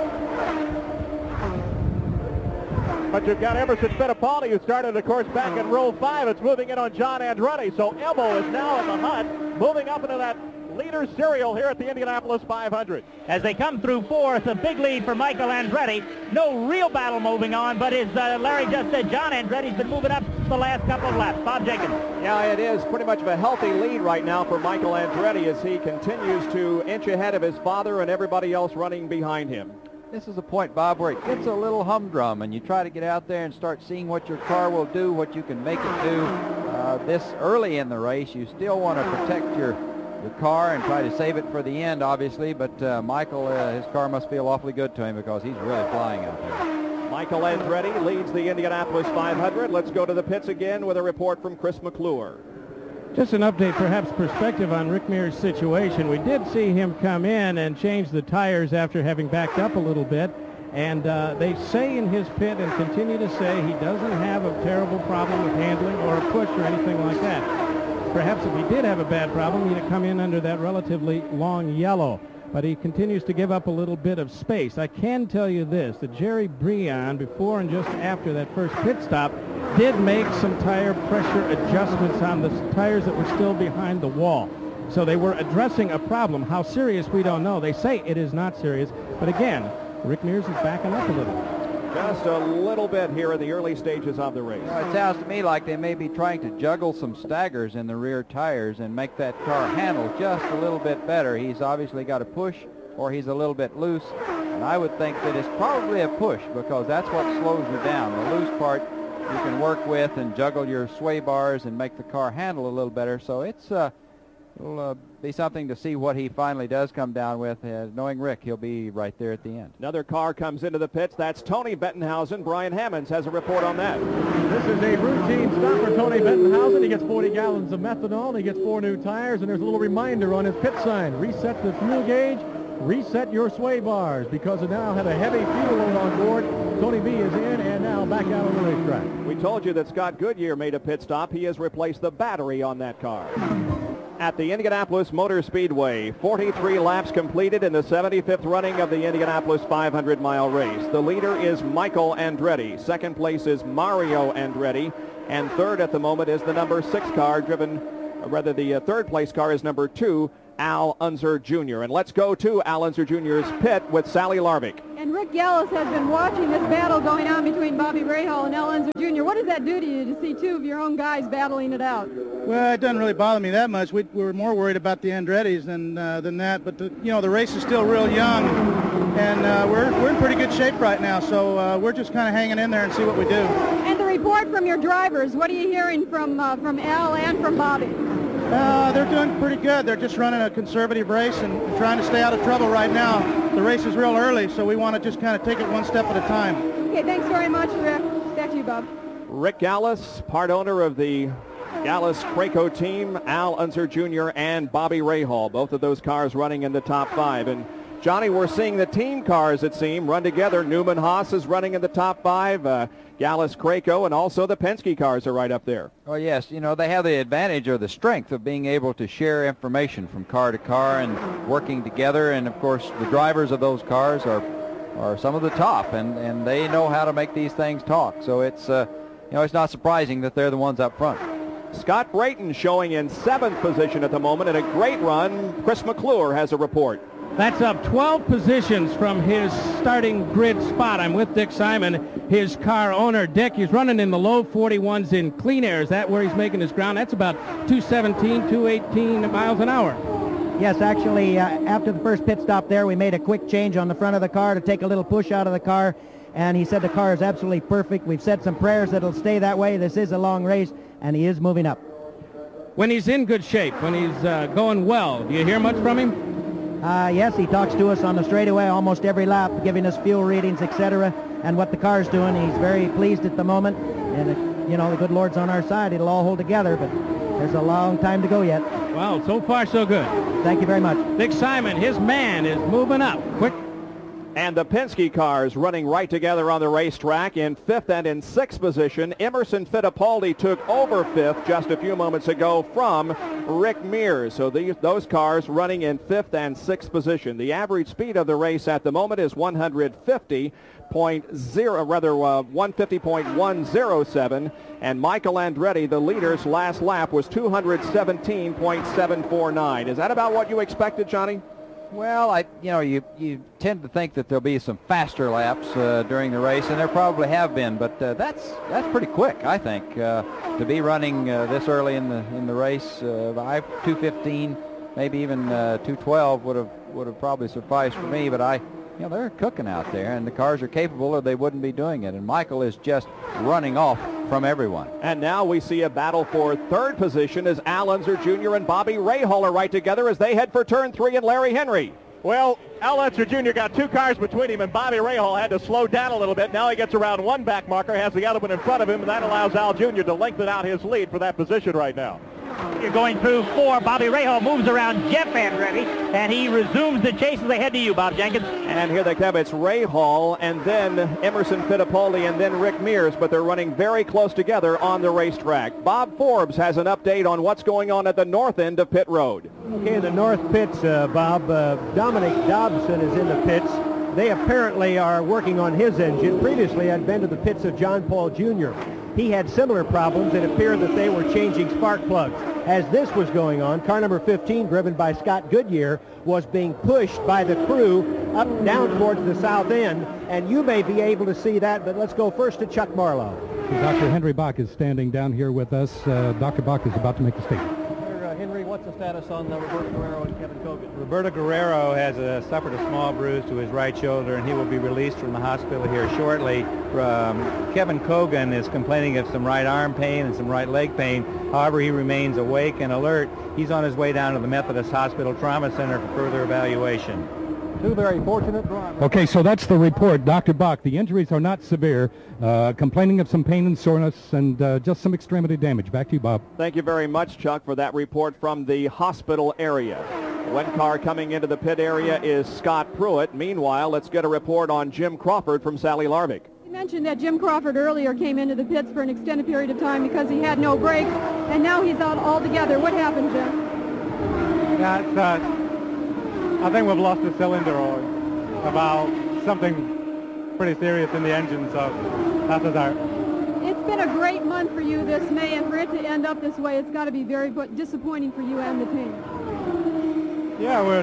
Speaker 18: But you've got Emerson Fittipaldi, who started, of course, back in row five. It's moving in on John Andretti. So Emo is now in the hunt, moving up into that leader serial here at the Indianapolis five hundred.
Speaker 2: As they come through fourth, a big lead for Michael Andretti. No real battle moving on, but as uh, Larry just said, John Andretti's been moving up the last couple of laps. Bob Jenkins.
Speaker 1: Yeah, it is pretty much of a healthy lead right now for Michael Andretti as he continues to inch ahead of his father and everybody else running behind him.
Speaker 5: This is a point, Bob, where it gets a little humdrum, and you try to get out there and start seeing what your car will do, what you can make it do. Uh, this early in the race, you still want to protect your the car and try to save it for the end, obviously, but uh, Michael, uh, his car must feel awfully good to him because he's really flying out there.
Speaker 1: Michael Andretti leads the Indianapolis five hundred. Let's go to the pits again with a report from Chris McClure.
Speaker 12: Just an update, perhaps perspective on Rick Mears' situation. We did see him come in and change the tires after having backed up a little bit, and uh, they say in his pit and continue to say he doesn't have a terrible problem with handling or a push or anything like that. Perhaps if he did have a bad problem, he'd have come in under that relatively long yellow. But he continues to give up a little bit of space. I can tell you this, that Jerry Breon, before and just after that first pit stop, did make some tire pressure adjustments on the tires that were still behind the wall. So they were addressing a problem. How serious, we don't know. They say it is not serious. But again, Rick Mears is backing up a little.
Speaker 1: Just a little bit here in the early stages of the race.
Speaker 5: You know, it sounds to me like they may be trying to juggle some staggers in the rear tires and make that car handle just a little bit better. He's obviously got a push, or he's a little bit loose, and I would think that it's probably a push because that's what slows you down. The loose part you can work with and juggle your sway bars and make the car handle a little better. So it's uh, it'll uh, be something to see what he finally does come down with. Uh, knowing Rick, he'll be right there at the end.
Speaker 1: Another car comes into the pits. That's Tony Bettenhausen. Brian Hammonds has a report on that.
Speaker 4: This is a routine stop for Tony Bettenhausen. He gets forty gallons of methanol. He gets four new tires, and there's a little reminder on his pit sign. Reset the fuel gauge. Reset your sway bars, because it now had a heavy fuel load on board. Tony B is in and now back out on the racetrack.
Speaker 1: We told you that Scott Goodyear made a pit stop. He has replaced the battery on that car. at the Indianapolis Motor Speedway. forty-three laps completed in the seventy-fifth running of the Indianapolis five hundred mile race. The leader is Michael Andretti. Second place is Mario Andretti. And third at the moment is the number six car driven, or rather the uh, third place car is number two, Al Unser Junior And let's go to Al Unser Junior's pit with Sally Larvik.
Speaker 7: And Rick Gallus has been watching this battle going on between Bobby Rahal and Al Unser Junior What does that do to you to see two of your own guys battling it out?
Speaker 19: Well, it doesn't really bother me that much. We, we were more worried about the Andrettis than uh, than that. But the, you know, the race is still real young, and uh, we're we're in pretty good shape right now. So uh, we're just kind of hanging in there and see what we do.
Speaker 7: And the report from your drivers. What are you hearing from uh, from Al and from Bobby?
Speaker 19: Uh, they're doing pretty good. They're just running a conservative race and trying to stay out of trouble right now. The race is real early, so we want to just kind of take it one step at a time.
Speaker 7: Okay, thanks very much, Rick. Back to you, Bob.
Speaker 1: Rick Gallus, part owner of the Gallus Craco team, Al Unser Junior and Bobby Rahal. Both of those cars running in the top five. And Johnny, we're seeing the team cars, it seems, run together. Newman Haas is running in the top five. Uh, Gallus Craco, and also the Penske cars are right up there.
Speaker 5: Oh, yes. You know, they have the advantage or the strength of being able to share information from car to car and working together. And, of course, the drivers of those cars are are some of the top, and, and they know how to make these things talk. So it's, uh, you know, it's not surprising that they're the ones up front.
Speaker 1: Scott Brayton showing in seventh position at the moment, and a great run. Chris McClure has a report.
Speaker 12: That's up twelve positions from his starting grid spot. I'm with Dick Simon, his car owner. Dick, he's running in the low forty-ones in clean air. Is that where he's making his ground? That's about two seventeen, two eighteen miles an hour.
Speaker 20: Yes, actually, uh, after the first pit stop there, we made a quick change on the front of the car to take a little push out of the car, and he said the car is absolutely perfect. We've said some prayers that it'll stay that way. This is a long race, and he is moving up.
Speaker 12: When he's in good shape, when he's uh, going well, do you hear much from him?
Speaker 20: Uh, yes, he talks to us on the straightaway almost every lap, giving us fuel readings, et cetera, and what the car's doing. He's very pleased at the moment, and, it, you know, the good Lord's on our side. It'll all hold together, but there's a long time to go yet.
Speaker 12: Well, so far so good.
Speaker 20: Thank you very much.
Speaker 12: Dick Simon, his man, is moving up quick.
Speaker 1: And the Penske cars running right together on the racetrack in fifth and in sixth position. Emerson Fittipaldi took over fifth just a few moments ago from Rick Mears. So these, those cars running in fifth and sixth position. The average speed of the race at the moment is one fifty point zero, rather uh, one fifty point one oh seven. And Michael Andretti, the leader's last lap was two seventeen point seven four nine. Is that about what you expected, Johnny?
Speaker 5: Well, I, you know, you, you tend to think that there'll be some faster laps uh, during the race, and there probably have been, but uh, that's that's pretty quick, I think, uh, to be running uh, this early in the in the race. Uh, two fifteen, maybe even uh, two twelve would have would have probably sufficed for me, but I, you know, they're cooking out there, and the cars are capable, or they wouldn't be doing it. And Michael is just running off from everyone.
Speaker 1: And now we see a battle for third position as Al Unser Junior and Bobby Rahal are right together as they head for turn three and Larry Henry.
Speaker 18: Well, Al Unser Junior got two cars between him, and Bobby Rahal had to slow down a little bit. Now he gets around one back marker, has the other one in front of him, and that allows Al Junior to lengthen out his lead for that position right now.
Speaker 2: You're going through four. Bobby Rahal moves around Jeff Andretti, and he resumes the chase as they head to you, Bob Jenkins.
Speaker 1: And here they come. It's Rahal, and then Emerson Fittipaldi, and then Rick Mears, but they're running very close together on the racetrack. Bob Forbes has an update on what's going on at the north end of pit road.
Speaker 6: Okay, the north pits, uh, Bob. Uh, Dominic Dobson is in the pits. They apparently are working on his engine. Previously, I'd been to the pits of John Paul Junior He had similar problems. It appeared that they were changing spark plugs. As this was going on, car number fifteen, driven by Scott Goodyear, was being pushed by the crew up down towards the south end, and you may be able to see that, but let's go first to Chuck Marlowe.
Speaker 9: Doctor Henry Bach is standing down here with us. Uh, Doctor Bach is about to make a statement.
Speaker 10: Uh, Henry, what's the status on uh, Roberto Guerrero and Kevin Cogan?
Speaker 16: Roberto Guerrero has uh, suffered a small bruise to his right shoulder, and he will be released from the hospital here shortly. Um, Kevin Cogan is complaining of some right arm pain and some right leg pain. However, he remains awake and alert. He's on his way down to the Methodist Hospital Trauma Center for further evaluation.
Speaker 4: Two very fortunate drivers.
Speaker 9: Okay, so that's the report. Doctor Bach, the injuries are not severe, uh, complaining of some pain and soreness and uh, just some extremity damage. Back to you, Bob.
Speaker 1: Thank you very much, Chuck, for that report from the hospital area. One car coming into the pit area is Scott Pruitt. Meanwhile, let's get a report on Jim Crawford from Sally Larvik.
Speaker 7: You mentioned that Jim Crawford earlier came into the pits for an extended period of time because he had no brakes, and now he's out altogether. What happened, Jim?
Speaker 16: Yeah, it's, uh, I think we've lost a cylinder or about something pretty serious in the engine, so that's a start.
Speaker 7: It's been a great month for you this May, and for it to end up this way, it's got to be very disappointing for you and the team.
Speaker 16: Yeah, we're,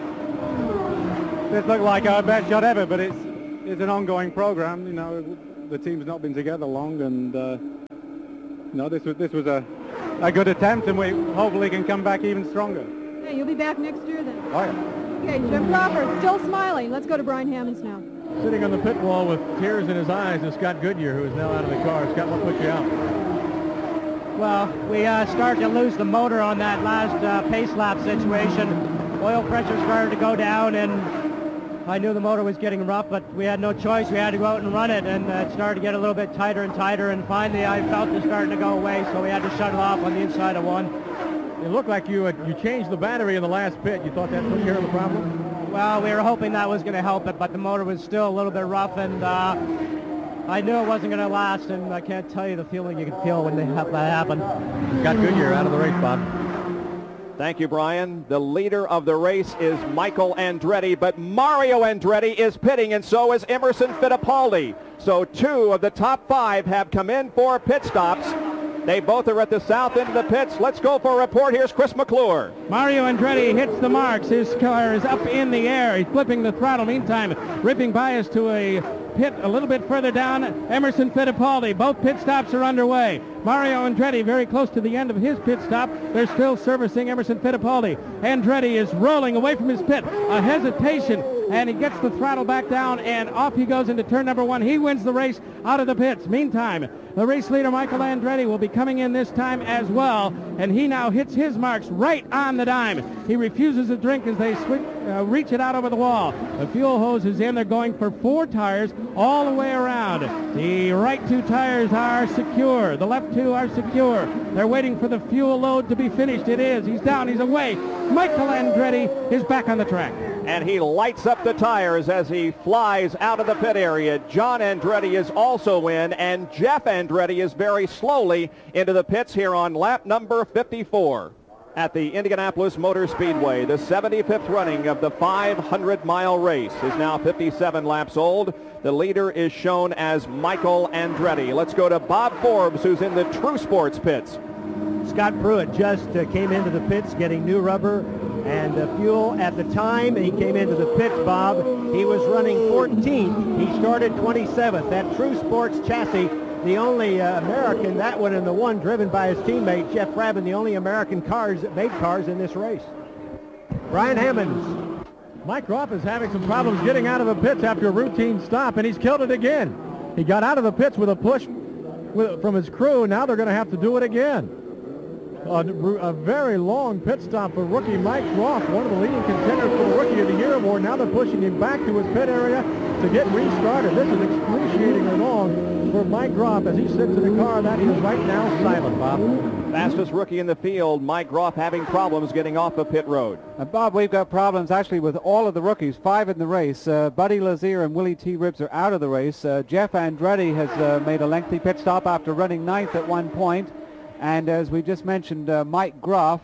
Speaker 16: this looked like our best shot ever, but it's it's an ongoing program. You know, the team's not been together long, and uh, you know, this was this was a a good attempt, and we hopefully can come back even stronger.
Speaker 7: Yeah, you'll be back next year then.
Speaker 16: Oh yeah.
Speaker 7: Okay, Jim Crawford still smiling. Let's go to Brian Hammonds now.
Speaker 4: Sitting on the pit wall with tears in his eyes is Scott Goodyear, who is now out of the car. Scott, what put you out?
Speaker 20: Well, we uh, started to lose the motor on that last uh, pace lap situation. Oil pressure started to go down, and I knew the motor was getting rough, but we had no choice. We had to go out and run it, and uh, it started to get a little bit tighter and tighter, and finally I felt it starting to go away, so we had to shut it off on the inside of one.
Speaker 4: It looked like you uh, you changed the battery in the last pit. You thought that took care of the problem?
Speaker 20: Well, we were hoping that was going to help it, but the motor was still a little bit rough, and uh, I knew it wasn't going to last, and I can't tell you the feeling you can feel when they have that happen.
Speaker 4: Scott Goodyear out of the race, Bob.
Speaker 1: Thank you, Brian. The leader of the race is Michael Andretti, but Mario Andretti is pitting, and so is Emerson Fittipaldi. So two of the top five have come in for pit stops. They both are at the south end of the pits. Let's go for a report. Here's Chris McClure.
Speaker 12: Mario Andretti hits the marks. His car is up in the air. He's flipping the throttle. Meantime, ripping by us to a pit a little bit further down. Emerson Fittipaldi. Both pit stops are underway. Mario Andretti very close to the end of his pit stop. They're still servicing Emerson Fittipaldi. Andretti is rolling away from his pit. A hesitation, and he gets the throttle back down, and off he goes into turn number one. He wins the race out of the pits. Meantime, the race leader, Michael Andretti, will be coming in this time as well, and he now hits his marks right on the dime. He refuses a drink as they switch, uh, reach it out over the wall. The fuel hose is in. They're going for four tires all the way around. The right two tires are secure. The left two are secure. They're waiting for the fuel load to be finished. It is. He's down. He's away. Michael Andretti is back on the track.
Speaker 1: And he lights up the tires as he flies out of the pit area. John Andretti is also in, and Jeff Andretti is very slowly into the pits here on lap number fifty-four at the Indianapolis Motor Speedway. The seventy-fifth running of the five hundred mile race is now fifty-seven laps old. The leader is shown as Michael Andretti. Let's go to Bob Forbes, who's in the True Sports pits.
Speaker 6: Scott Pruitt just uh, came into the pits getting new rubber and uh, fuel. At the time he came into the pits, Bob, he was running fourteenth. He started twenty-seventh. That True Sports chassis, the only uh, American, that one and the one driven by his teammate Jeff Rabin, the only American cars that made cars in this race. Brian Hammonds.
Speaker 4: Mike Groff is having some problems getting out of the pits after a routine stop, and he's killed it again. He got out of the pits with a push with, from his crew, and now they're going to have to do it again. A, a very long pit stop for rookie Mike Groff, one of the leading contenders for the Rookie of the Year award. Now they're pushing him back to his pit area to get restarted. This is excruciatingly long for Mike Groff as he sits in the car that is right now silent, Bob.
Speaker 1: Fastest rookie in the field, Mike Groff, having problems getting off the pit road.
Speaker 8: Uh, Bob, we've got problems actually with all of the rookies, five in the race. Uh, Buddy Lazier and Willie T. Ribbs are out of the race. Uh, Jeff Andretti has uh, made a lengthy pit stop after running ninth at one point. And as we just mentioned, uh, Mike Groff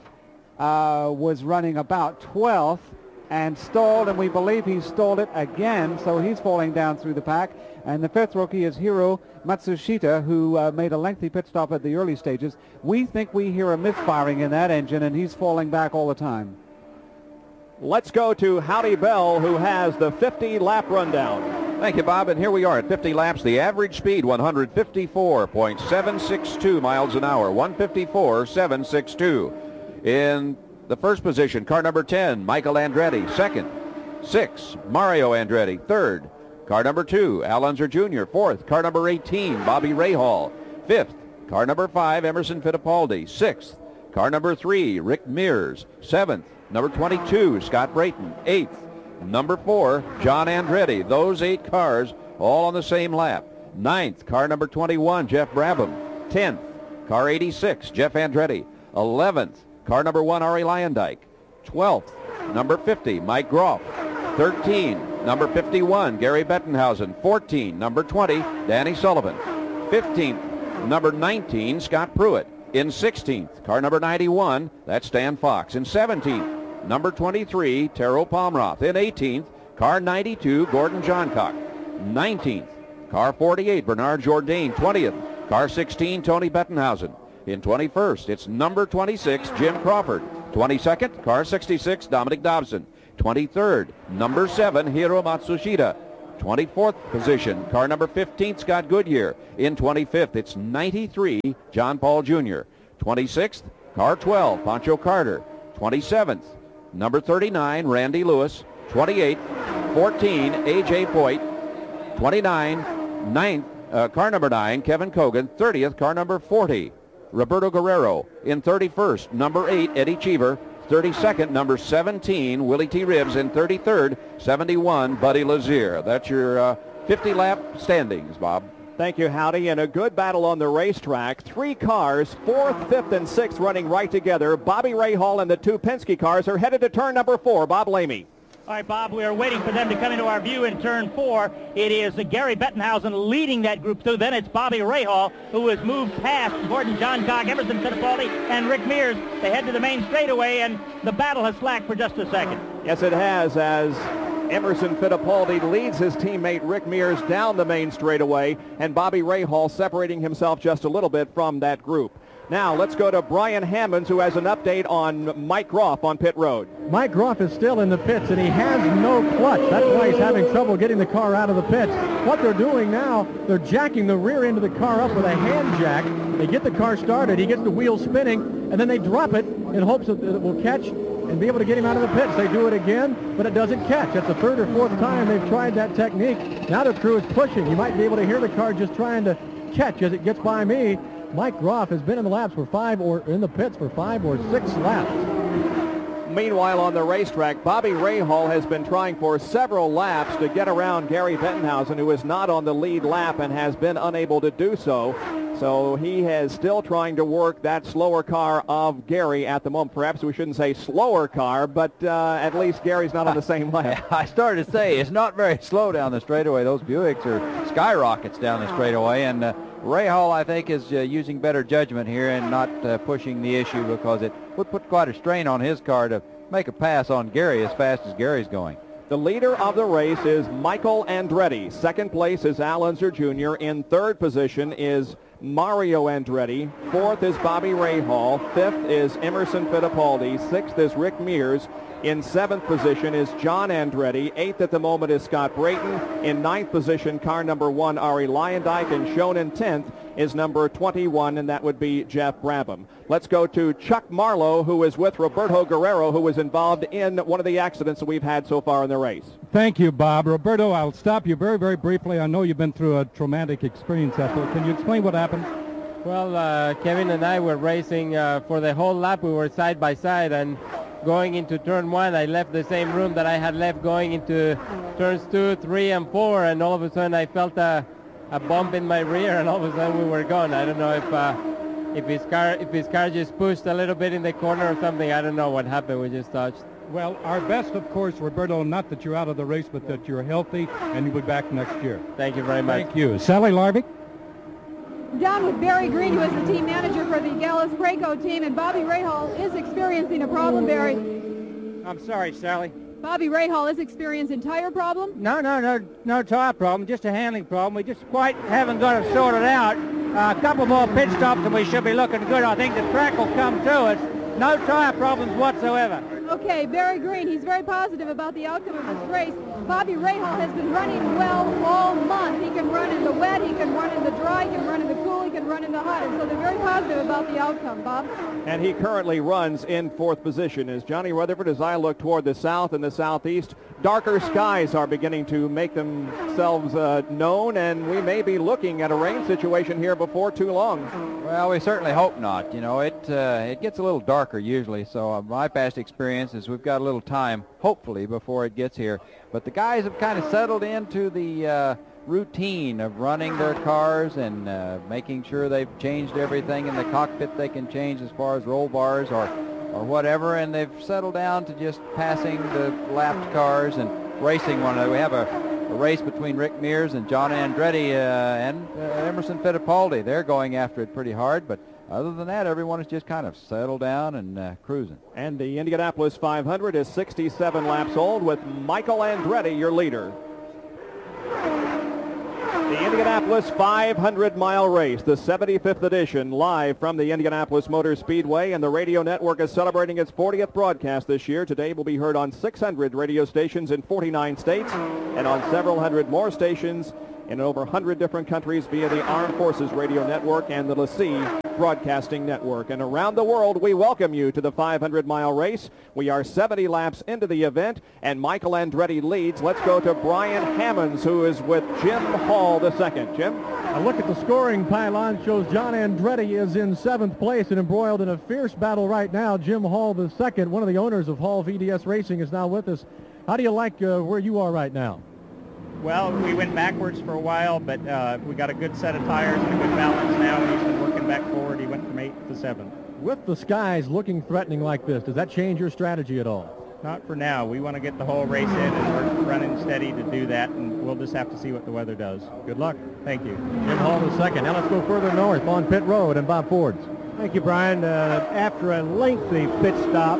Speaker 8: uh, was running about twelfth and stalled, and we believe he stalled it again, so he's falling down through the pack. And the fifth rookie is Hiro Matsushita, who uh, made a lengthy pit stop at the early stages. We think we hear a misfiring in that engine, and he's falling back all the time.
Speaker 1: Let's go to Howdy Bell, who has the fifty lap rundown.
Speaker 14: Thank you, Bob. And here we are at fifty laps. The average speed, one fifty-four point seven six two miles an hour. one fifty-four point seven six two. In the first position, car number ten, Michael Andretti. Second, six, Mario Andretti. Third, car number two, Al Unser Junior Fourth, car number eighteen, Bobby Rahal. Fifth, car number five, Emerson Fittipaldi. Sixth, car number three, Rick Mears. Seventh, number twenty-two, Scott Brayton. Eighth, number four, John Andretti. Those eight cars all on the same lap. Ninth, car number twenty-one, Jeff Brabham. Tenth, car eighty-six, Jeff Andretti. Eleventh, car number one, Ari Leyendyke. Twelfth, number fifty, Mike Groff. Thirteen, number fifty-one, Gary Bettenhausen. Fourteen, number twenty, Danny Sullivan. Fifteenth, number nineteen, Scott Pruitt. In sixteenth, car number ninety-one, that's Stan Fox. In seventeenth, number twenty-three, Taro Palmroth. In eighteenth, car ninety-two, Gordon Johncock. nineteenth, car forty-eight, Bernard Jourdain. twentieth, car sixteen, Tony Bettenhausen. In twenty-first, it's number twenty-six, Jim Crawford. twenty-second, car sixty-six, Dominic Dobson. twenty-third, number seven, Hiro Matsushita. twenty-fourth position, car number fifteen, Scott Goodyear. In twenty-fifth, it's ninety-three, John Paul Junior twenty-sixth, car twelve, Pancho Carter. twenty-seventh, number thirty-nine, Randy Lewis. twenty-eighth, fourteen, A J Foyt. twenty-nine, ninth, uh, car number nine, Kevin Cogan. thirtieth, car number forty, Roberto Guerrero. In thirty-first, number eight, Eddie Cheever. thirty-second, number seventeen, Willie T. Ribbs. In thirty-third, seventy-one, Buddy Lazier. That's your uh, fifty-lap standings, Bob.
Speaker 1: Thank you, Howdy, and a good battle on the racetrack. Three cars, fourth, fifth, and sixth running right together. Bobby Rahal and the two Penske cars are headed to turn number four. Bob Lamy.
Speaker 2: All right, Bob, we are waiting for them to come into our view in turn four. It is Gary Bettenhausen leading that group through. Then it's Bobby Rahal, who has moved past Gordon Johncock, Emerson Fittipaldi, and Rick Mears. They head to the main straightaway, and the battle has slacked for just a second.
Speaker 1: Yes, it has, as Emerson Fittipaldi leads his teammate Rick Mears down the main straightaway, and Bobby Rahal separating himself just a little bit from that group. Now, let's go to Brian Hammonds, who has an update on Mike Groff on pit road.
Speaker 6: Mike Groff is still in the pits, and he has no clutch. That's why he's having trouble getting the car out of the pits. What they're doing now, they're jacking the rear end of the car up with a hand jack. They get the car started. He gets the wheels spinning, and then they drop it in hopes that it will catch and be able to get him out of the pits. They do it again, but it doesn't catch. That's the third or fourth time they've tried that technique. Now the crew is pushing. You might be able to hear the car just trying to catch as it gets by me. Mike Groff has been in the laps for five or in the pits for five or six laps.
Speaker 1: Meanwhile, on the racetrack, Bobby Rahal has been trying for several laps to get around Gary Bettenhausen, who is not on the lead lap and has been unable to do so. So he is still trying to work that slower car of Gary at the moment. Perhaps we shouldn't say slower car, but uh, at least Gary's not on the same lap.
Speaker 5: I started to say it's not very slow down the straightaway. Those Buicks are skyrockets down the straightaway, and uh, Rahal, I think, is uh, using better judgment here and not uh, pushing the issue, because it would put quite a strain on his car to make a pass on Gary as fast as Gary's going.
Speaker 1: The leader of the race is Michael Andretti. Second place is Al Unser Junior In third position is Mario Andretti. Fourth is Bobby Rahal. Fifth is Emerson Fittipaldi. Sixth is Rick Mears. In seventh position is John Andretti. Eighth at the moment is Scott Brayton. In ninth position, car number one, Ari Lyondike. And shown in tenth is number twenty-one, and that would be Jeff Brabham. Let's go to Chuck Marlowe, who is with Roberto Guerrero, who was involved in one of the accidents that we've had so far in the race.
Speaker 9: Thank you, Bob. Roberto, I'll stop you very, very briefly. I know you've been through a traumatic experience out there. Can you explain what happened?
Speaker 21: Well, uh, Kevin and I were racing uh, for the whole lap. We were side by side, and going into turn one, I left the same room that I had left going into turns two, three, and four, and all of a sudden I felt a, a bump in my rear, and all of a sudden we were gone. I don't know if uh, if his car if his car just pushed a little bit in the corner or something. I don't know what happened. We just touched.
Speaker 9: Well, our best, of course, Roberto, not that you're out of the race, but that you're healthy and you'll be back next year.
Speaker 21: Thank you very much.
Speaker 9: Thank you. Sally Larvik?
Speaker 7: Down with Barry Green, who is the team manager for the Gallus Preco team, and Bobby Rahal is experiencing a problem, Barry.
Speaker 22: I'm sorry, Sally.
Speaker 7: Bobby Rahal is experiencing tire problem?
Speaker 22: No, no, no, no tire problem, just a handling problem. We just quite haven't got it sorted out. Uh, a couple more pit stops and we should be looking good. I think the track will come to us. No tire problems whatsoever.
Speaker 7: Okay, Barry Green, he's very positive about the outcome of this race. Bobby Rahal has been running well all month. He can run in the wet, he can run in the dry, he can run in the cool, he can run in the hot. And so they're very positive about the outcome, Bob.
Speaker 1: And he currently runs in fourth position. As Johnny Rutherford, as I look toward the south and the southeast, darker skies are beginning to make themselves uh, known, and we may be looking at a rain situation here before too long.
Speaker 5: Well, we certainly hope not. You know, it uh, it gets a little darker usually, so uh, my past experience is we've got a little time, hopefully, before it gets here. But the guys have kind of settled into the uh, routine of running their cars and uh, making sure they've changed everything in the cockpit they can change as far as roll bars or, or whatever, and they've settled down to just passing the lapped cars and racing one another. We have a, a race between Rick Mears and John Andretti uh, and uh, Emerson Fittipaldi. They're going after it pretty hard, but other than that, everyone has just kind of settled down and uh, cruising.
Speaker 1: And the Indianapolis five hundred is sixty-seven laps old with Michael Andretti, your leader. The Indianapolis five hundred mile race, the seventy-fifth edition, live from the Indianapolis Motor Speedway, and the radio network is celebrating its fortieth broadcast this year. Today will be heard on six hundred radio stations in forty-nine states and on several hundred more stations in over one hundred different countries via the Armed Forces Radio Network and the LaCie Broadcasting Network. And around the world, we welcome you to the five hundred mile race. We are seventy laps into the event, and Michael Andretti leads. Let's go to Brian Hammonds, who is with Jim Hall the second. Jim?
Speaker 4: A look at the scoring pylon shows John Andretti is in seventh place and embroiled in a fierce battle right now. Jim Hall the second, one of the owners of Hall V D S Racing, is now with us. How do you like uh, where you are right now?
Speaker 13: Well, we went backwards for a while, but uh, we got a good set of tires and a good balance now, and he's been working back forward. He went from eighth to seventh.
Speaker 4: With the skies looking threatening like this, does that change your strategy at all?
Speaker 13: Not for now. We want to get the whole race in, and we're running steady to do that, and we'll just have to see what the weather does.
Speaker 4: Good luck.
Speaker 13: Thank you.
Speaker 4: Jim Hall the second. Now let's go further north on pit road and Bob Fords.
Speaker 6: Thank you, Brian. Uh, after a lengthy pit stop,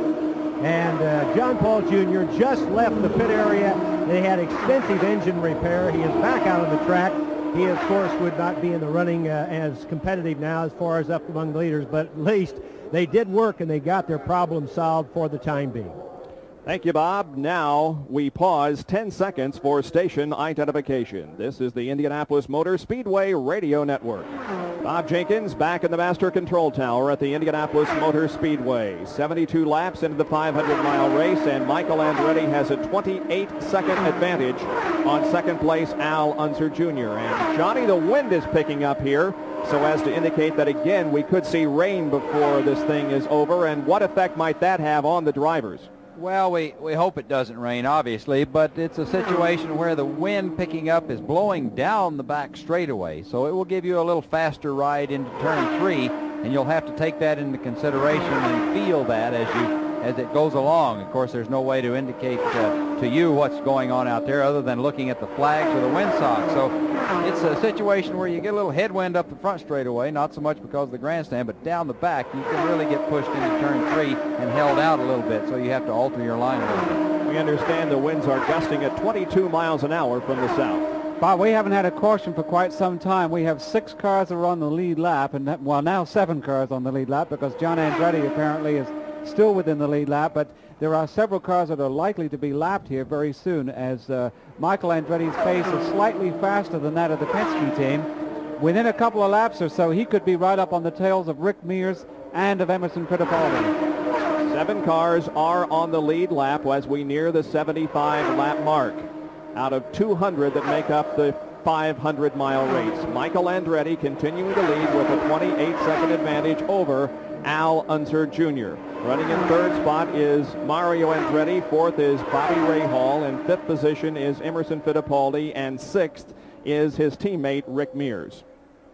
Speaker 6: and uh, John Paul Junior just left the pit area. They had extensive engine repair. He is back out on the track. He, of course, would not be in the running uh, as competitive now as far as up among the leaders, but at least they did work and they got their problem solved for the time being.
Speaker 1: Thank you, Bob. Now we pause ten seconds for station identification. This is the Indianapolis Motor Speedway Radio Network. Bob Jenkins back in the master control tower at the Indianapolis Motor Speedway. seventy-two laps into the five hundred mile race, and Michael Andretti has a twenty-eight second advantage on second place Al Unser Junior And Johnny, the wind is picking up here, so as to indicate that again we could see rain before this thing is over. And what effect might that have on the drivers?
Speaker 5: Well, we, we hope it doesn't rain, obviously, but it's a situation where the wind picking up is blowing down the back straightaway, so it will give you a little faster ride into turn three, and you'll have to take that into consideration and feel that as you as it goes along. Of course, there's no way to indicate uh, to you what's going on out there other than looking at the flags or the windsock. So it's a situation where you get a little headwind up the front straightaway, not so much because of the grandstand, but down the back you can really get pushed into turn three and held out a little bit, so you have to alter your line a little bit.
Speaker 1: We understand the winds are gusting at twenty-two miles an hour from the south.
Speaker 8: Bob, we haven't had a caution for quite some time. We have six cars that are on the lead lap, and that, well, now seven cars on the lead lap because John Andretti apparently is still within the lead lap, but there are several cars that are likely to be lapped here very soon as uh, Michael Andretti's pace is slightly faster than that of the Penske team. Within a couple of laps or so, he could be right up on the tails of Rick Mears and of Emerson Fittipaldi.
Speaker 1: Seven cars are on the lead lap as we near the seventy-five lap mark out of two hundred that make up the five hundred mile race. Michael Andretti continuing to lead with a twenty-eight second advantage over Al Unser Junior Running in third spot is Mario Andretti. Fourth is Bobby Rahal. In fifth position is Emerson Fittipaldi. And sixth is his teammate Rick Mears.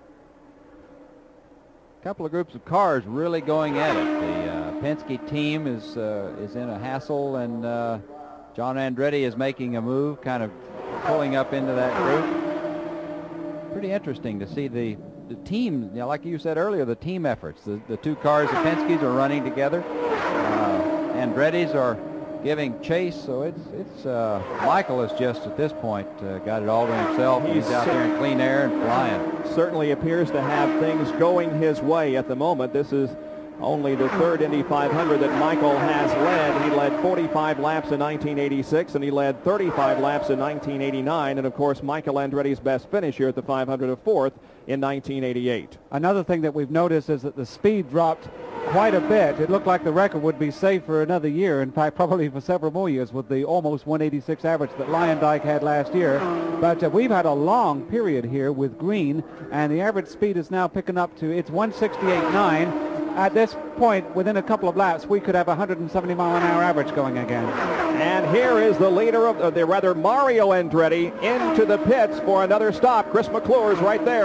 Speaker 5: A couple of groups of cars really going at it. The uh, Penske team is uh, is in a hassle, and uh, John Andretti is making a move, kind of pulling up into that group. Pretty interesting to see the the team, you know, like you said earlier, the team efforts. The, the two cars, the Penske's are running together. Uh, Andretti's are giving chase, so it's it's uh, Michael is just at this point uh, got it all to himself. He's, He's out there in clean air and flying.
Speaker 1: Certainly appears to have things going his way at the moment. This is only the third Indy five hundred that Michael has led. He led forty-five laps in nineteen eighty-six, and he led thirty-five laps in nineteen eighty-nine. And, of course, Michael Andretti's best finish here at the five hundred of fourth in nineteen eighty-eight.
Speaker 8: Another thing that we've noticed is that the speed dropped quite a bit. It looked like the record would be safe for another year, in fact, probably for several more years with the almost one eighty-six average that Lyondike had last year. But uh, we've had a long period here with green, and the average speed is now picking up to, it's one sixty-eight point nine. At this point, within a couple of laps, we could have a one hundred seventy mile an hour average going again.
Speaker 1: And here is the leader of, uh, the rather Mario Andretti into the pits for another stop. Chris McClure's right there.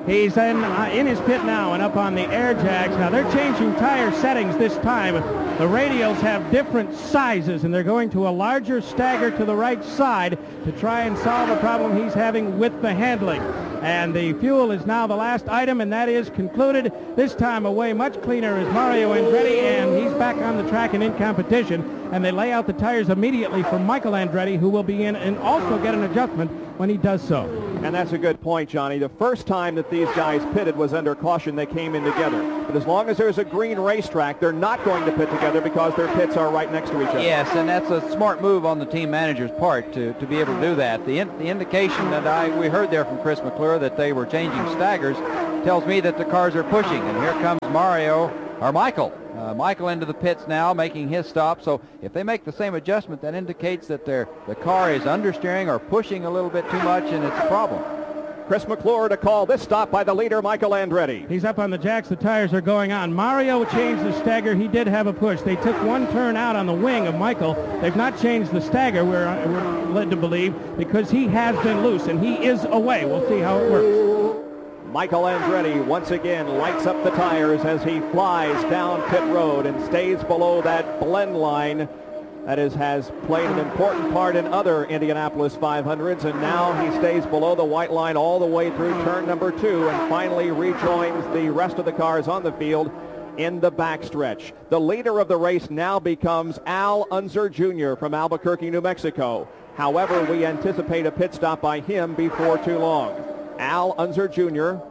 Speaker 12: He's in, uh, in his pit now and up on the air jacks. Now they're changing tire settings this time. The radials have different sizes, and they're going to a larger stagger to the right side to try and solve a problem he's having with the handling. And the fuel is now the last item, and that is concluded. This time away much cleaner is Mario Andretti, and he's back on the track and in competition. And they lay out the tires immediately for Michael Andretti, who will be in and also get an adjustment when he does so.
Speaker 1: And that's a good point, Johnny. The first time that these guys pitted was under caution. They came in together. But as long as there's a green racetrack, they're not going to pit together because their pits are right next to each other.
Speaker 5: Yes, and that's a smart move on the team manager's part to, to be able to do that. The, in, the indication that I we heard there from Chris McClure that they were changing staggers tells me that the cars are pushing. And here comes Mario, or Michael. Uh, Michael into the pits now, making his stop. So if they make the same adjustment, that indicates that their the car is understeering or pushing a little bit too much, and it's a problem.
Speaker 1: Chris McClure to call this stop by the leader, Michael Andretti.
Speaker 12: He's up on the jacks. The tires are going on. Mario changed the stagger. He did have a push. They took one turn out on the wing of Michael. They've not changed the stagger, we're, we're led to believe, because he has been loose, and he is away. We'll see how it works.
Speaker 1: Michael Andretti once again lights up the tires as he flies down pit road and stays below that blend line that is, has played an important part in other Indianapolis five hundreds, and now he stays below the white line all the way through turn number two and finally rejoins the rest of the cars on the field in the backstretch. The leader of the race now becomes Al Unser Junior from Albuquerque, New Mexico. However, we anticipate a pit stop by him before too long. Al Unser Junior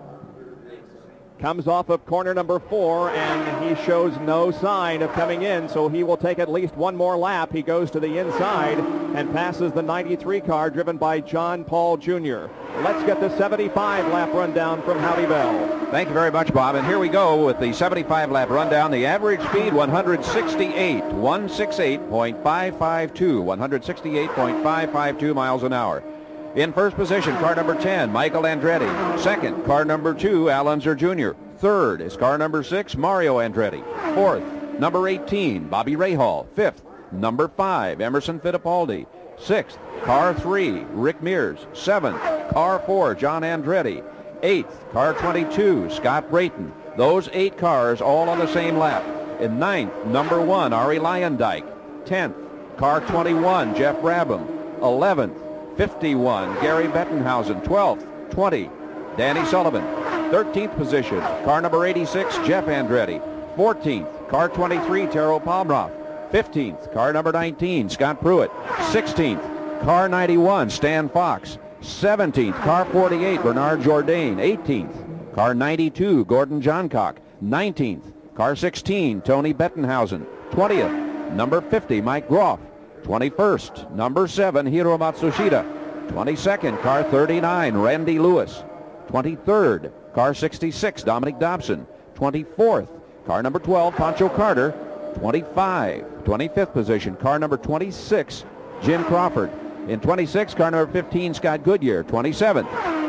Speaker 1: comes off of corner number four, and he shows no sign of coming in, so he will take at least one more lap. He goes to the inside and passes the ninety-three car driven by John Paul Junior Let's get the seventy-five lap rundown from Howdy Bell.
Speaker 14: Thank you very much, Bob. And here we go with the seventy-five lap rundown. The average speed, one sixty-eight, one sixty-eight point five five two, one sixty-eight point five five two miles an hour. In first position, car number ten, Michael Andretti. Second, car number two, Al Unser Junior Third is car number six, Mario Andretti. Fourth, number eighteen, Bobby Rahal. Fifth, number five, Emerson Fittipaldi. Sixth, car three, Rick Mears. Seventh, car four, John Andretti. Eighth, car twenty-two, Scott Brayton. Those eight cars all on the same lap. In ninth, number one, Ari Lyondike. Tenth, car twenty-one, Jeff Brabham. Eleventh, fifty-one, Gary Bettenhausen. Twelfth, twenty, Danny Sullivan. Thirteenth position, car number eighty-six, Jeff Andretti. Fourteenth, car twenty-three, Terrell Palmroth. Fifteenth, car number nineteen, Scott Pruitt. Sixteenth, car ninety-one, Stan Fox. Seventeenth, car forty-eight, Bernard Jourdain. Eighteenth, car ninety-two, Gordon Johncock. Nineteenth, car sixteen, Tony Bettenhausen. Twentieth, number fifty, Mike Groff. twenty-first, number seven, Hiro Matsushita. twenty-second, car thirty-nine, Randy Lewis. twenty-third, car sixty-six, Dominic Dobson. twenty-fourth, car number twelve, Pancho Carter. twenty-five, twenty-fifth position, car number twenty-six, Jim Crawford. In twenty-six, car number fifteen, Scott Goodyear. twenty-seventh,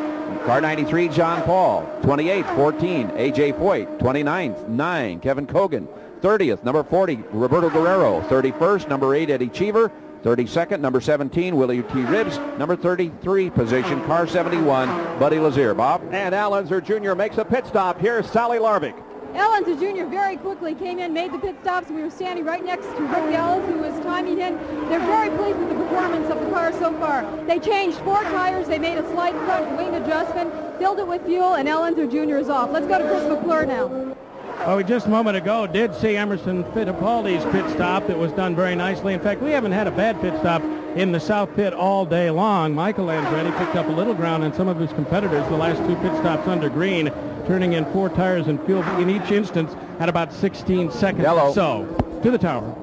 Speaker 14: car ninety-three, John Paul. twenty-eighth, fourteen, A J Foyt. twenty-ninth, nine, Kevin Cogan. thirtieth, number forty, Roberto Guerrero. thirty-first, number eight, Eddie Cheever. thirty-second, number seventeen, Willie T. Ribbs. Number thirty-three position, car seventy-one, Buddy Lazier. Bob?
Speaker 1: And Al Unser Junior makes a pit stop. Here's Sally Larvik.
Speaker 7: Al Unser Junior very quickly came in, made the pit stops. We were standing right next to Rick Ellis, who was timing in. They're very pleased with the performance of the car so far. They changed four tires. They made a slight front wing adjustment, filled it with fuel, and Al Unser Junior is off. Let's go to Chris McClure now.
Speaker 12: Oh, we just a moment ago did see Emerson Fittipaldi's pit stop that was done very nicely. In fact, we haven't had a bad pit stop in the South Pit all day long. Michael Andretti picked up a little ground on some of his competitors the last two pit stops under green, turning in four tires and fuel in each instance at about sixteen seconds
Speaker 1: Yellow.
Speaker 12: or so. To the tower.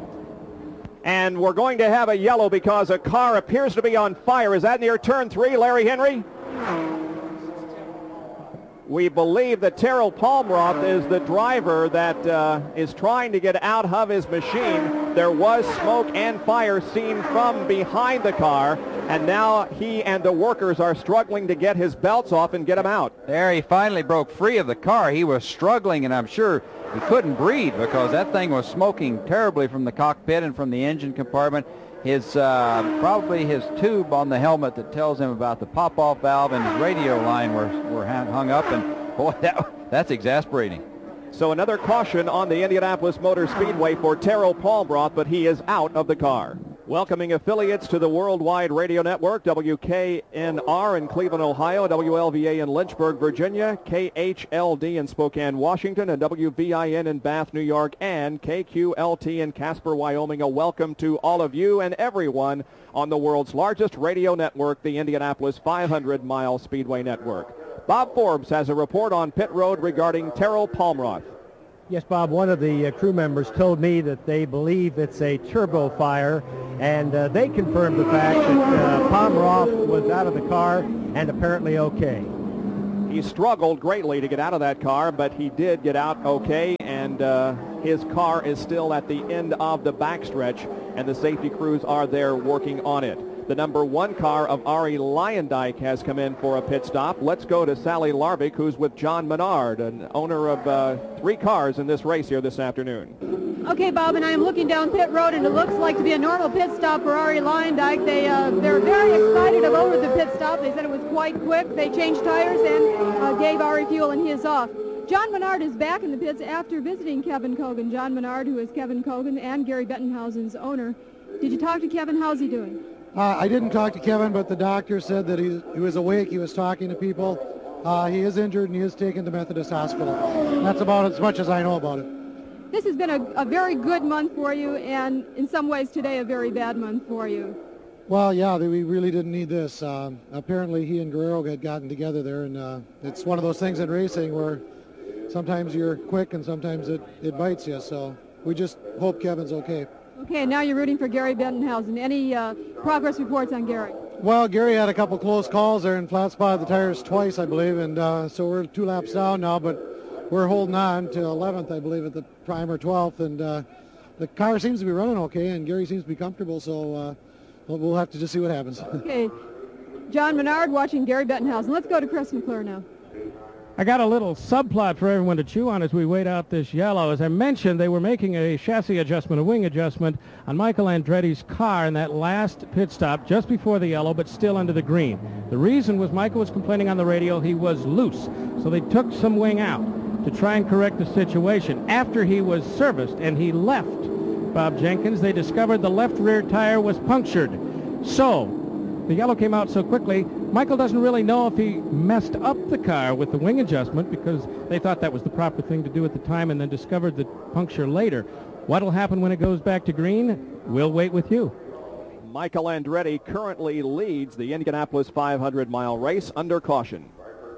Speaker 1: And we're going to have a yellow because a car appears to be on fire. Is that near turn three, Larry Henry? We believe that Terrell Palmroth is the driver that uh, is trying to get out of his machine. There was smoke and fire seen from behind the car, and now he and the workers are struggling to get his belts off and get him out.
Speaker 5: There, he finally broke free of the car. He was struggling, and I'm sure he couldn't breathe because that thing was smoking terribly from the cockpit and from the engine compartment. His uh, probably his tube on the helmet that tells him about the pop-off valve and his radio line were, were hung up, and Boy, that, that's exasperating.
Speaker 1: So another caution on the Indianapolis Motor Speedway for Terrell Palmroth, but he is out of the car. Welcoming affiliates to the Worldwide Radio Network, W K N R in Cleveland, Ohio, W L V A in Lynchburg, Virginia, K H L D in Spokane, Washington, and W V I N in Bath, New York, and K Q L T in Casper, Wyoming. A welcome to all of you and everyone on the world's largest radio network, the Indianapolis five hundred mile Speedway Network. Bob Forbes has a report on pit road regarding Terrell Palmroth.
Speaker 6: Yes, Bob, one of the uh, crew members told me that they believe it's a turbo fire, and uh, they confirmed the fact that uh, Palmroth was out of the car and apparently okay.
Speaker 1: He struggled greatly to get out of that car, but he did get out okay, and uh, his car is still at the end of the backstretch, and the safety crews are there working on it. The number one car of Ari Lyondike has come in for a pit stop. Let's go to Sally Larvik, who's with John Menard, an owner of uh, three cars in this race here this afternoon.
Speaker 7: Okay, Bob, and I am looking down pit road, and it looks like to be a normal pit stop for Ari Lyondike. They, uh, they're very excited over the pit stop. They said it was quite quick. They changed tires and uh, gave Ari fuel, and he is off. John Menard is back in the pits after visiting Kevin Cogan. John Menard, who is Kevin Cogan and Gary Bettenhausen's owner. Did you talk to Kevin? How's he doing?
Speaker 15: Uh, I didn't talk to Kevin, but the doctor said that he, he was awake. He was talking to people. Uh, he is injured, and he is taken to Methodist Hospital. That's about as much as I know about it.
Speaker 7: This has been a, a very good month for you, and in some ways today a very bad month for you.
Speaker 15: Well, yeah, we really didn't need this. Um, apparently he and Guerrero had gotten together there, and uh, it's one of those things in racing where sometimes you're quick and sometimes it, it bites you. So we just hope Kevin's okay.
Speaker 7: Okay, and now you're rooting for Gary Bettenhausen. Any uh, progress reports on Gary?
Speaker 15: Well, Gary had a couple close calls there and flat spotted the tires twice, I believe, and uh, so we're two laps down now, but we're holding on to eleventh, I believe, at the prime or twelfth, and uh, the car seems to be running okay, and Gary seems to be comfortable, so uh, we'll have to just see what happens.
Speaker 7: Okay, John Menard watching Gary Bettenhausen. Let's go to Chris McClure now.
Speaker 12: I got a little subplot for everyone to chew on as we wait out this yellow. As I mentioned, they were making a chassis adjustment, a wing adjustment on Michael Andretti's car in that last pit stop just before the yellow, but still under the green. The reason was Michael was complaining on the radio he was loose, so they took some wing out to try and correct the situation. After he was serviced and he left Bob Jenkins, they discovered the left rear tire was punctured. So the yellow came out so quickly, Michael doesn't really know if he messed up the car with the wing adjustment because they thought that was the proper thing to do at the time and then discovered the puncture later. What'll happen when it goes back to green? We'll wait with you.
Speaker 1: Michael Andretti currently leads the Indianapolis five hundred mile race under caution.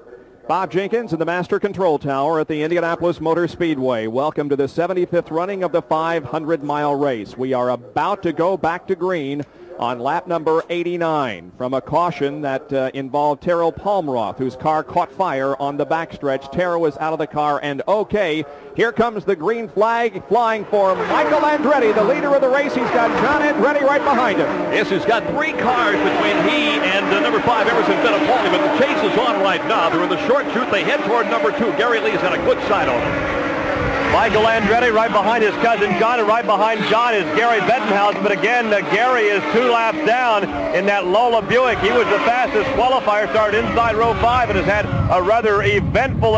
Speaker 1: Bob Jenkins in the Master Control Tower at the Indianapolis Motor Speedway. Welcome to the seventy-fifth running of the five hundred mile race. We are about to go back to green on lap number eighty-nine from a caution that uh, involved Terrell Palmroth, whose car caught fire on the backstretch. Terrell was out of the car and okay. Here comes the green flag flying for Michael Andretti, the leader of the race. He's got John Andretti right behind him.
Speaker 3: Yes, he's got three cars between he and uh, number five, Emerson Fittipaldi, but the chase is on right now. They're in the short chute. They head toward number two. Gary Lee's got a good side on him.
Speaker 11: Michael Andretti right behind his cousin John, and right behind John is Gary Bettenhausen. But again, uh, Gary is two laps down in that Lola Buick. He was the fastest qualifier, started inside row five, and has had a rather eventful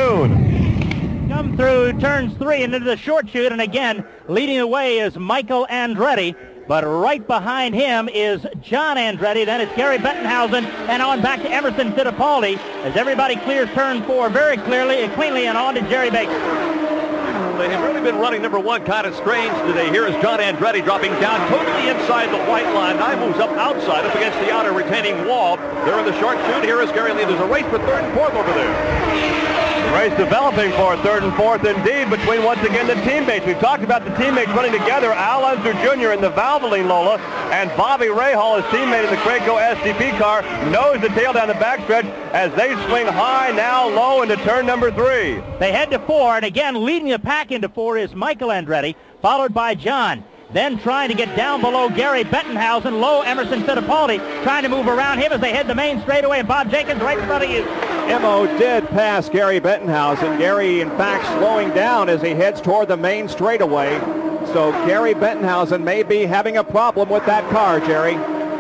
Speaker 11: afternoon.
Speaker 2: Come through turns three and into the short chute, and again, leading the way is Michael Andretti. But right behind him is John Andretti. Then it's Gary Bettenhausen, and on back to Emerson Fittipaldi as everybody clears turn four very clearly and cleanly, and on to Jerry Baker.
Speaker 3: They have really been running number one kind of strange today. Here is John Andretti dropping down totally inside the white line. Now moves up outside, up against the outer retaining wall. They're in the short chute. Here is Gary Lee. There's a race for third and fourth over there.
Speaker 11: Race developing for third and fourth indeed between, once again, the teammates. We've talked about the teammates running together. Al Unser Junior in the Valvoline Lola and Bobby Rahal, his teammate in the Craigco S D P car, nose to tail down the backstretch as they swing high, now low into turn number three.
Speaker 2: They head to four, and again leading the pack into four is Michael Andretti, followed by John. Then trying to get down below Gary Bettenhausen, low Emerson Fittipaldi, trying to move around him as they head the main straightaway, and Bob Jenkins right in front of you.
Speaker 1: M O did pass Gary Bettenhausen. Gary, in fact, slowing down as he heads toward the main straightaway. So Gary Bettenhausen may be having a problem with that car, Jerry.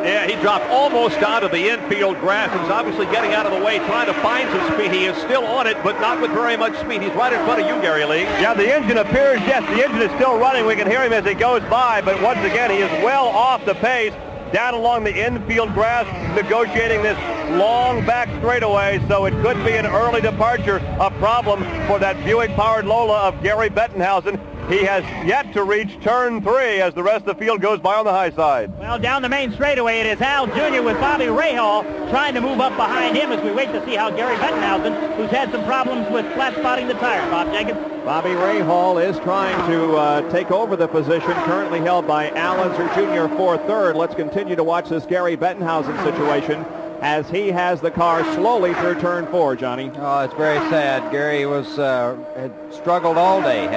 Speaker 3: Yeah, he dropped almost out of the infield grass. He's obviously getting out of the way, trying to find some speed. He is still on it, but not with very much speed. He's right in front of you, Gary Lee.
Speaker 11: Yeah, the engine appears, yes, the engine is still running. We can hear him as he goes by, but once again, he is well off the pace down along the infield grass, negotiating this long back straightaway, so it could be an early departure, a problem for that Buick-powered Lola of Gary Bettenhausen. He has yet to reach turn three as the rest of the field goes by on the high side.
Speaker 2: Well, down the main straightaway, it is Al Junior with Bobby Rahal trying to move up behind him as we wait to see how Gary Bettenhausen, who's had some problems with flat spotting the tire. Bob Jenkins.
Speaker 1: Bobby Rahal is trying to uh, take over the position currently held by Al Unser Junior for third. Let's continue to watch this Gary Bettenhausen situation as he has the car slowly through turn four, Johnny.
Speaker 5: Oh, it's very sad. Gary was uh, had struggled all day.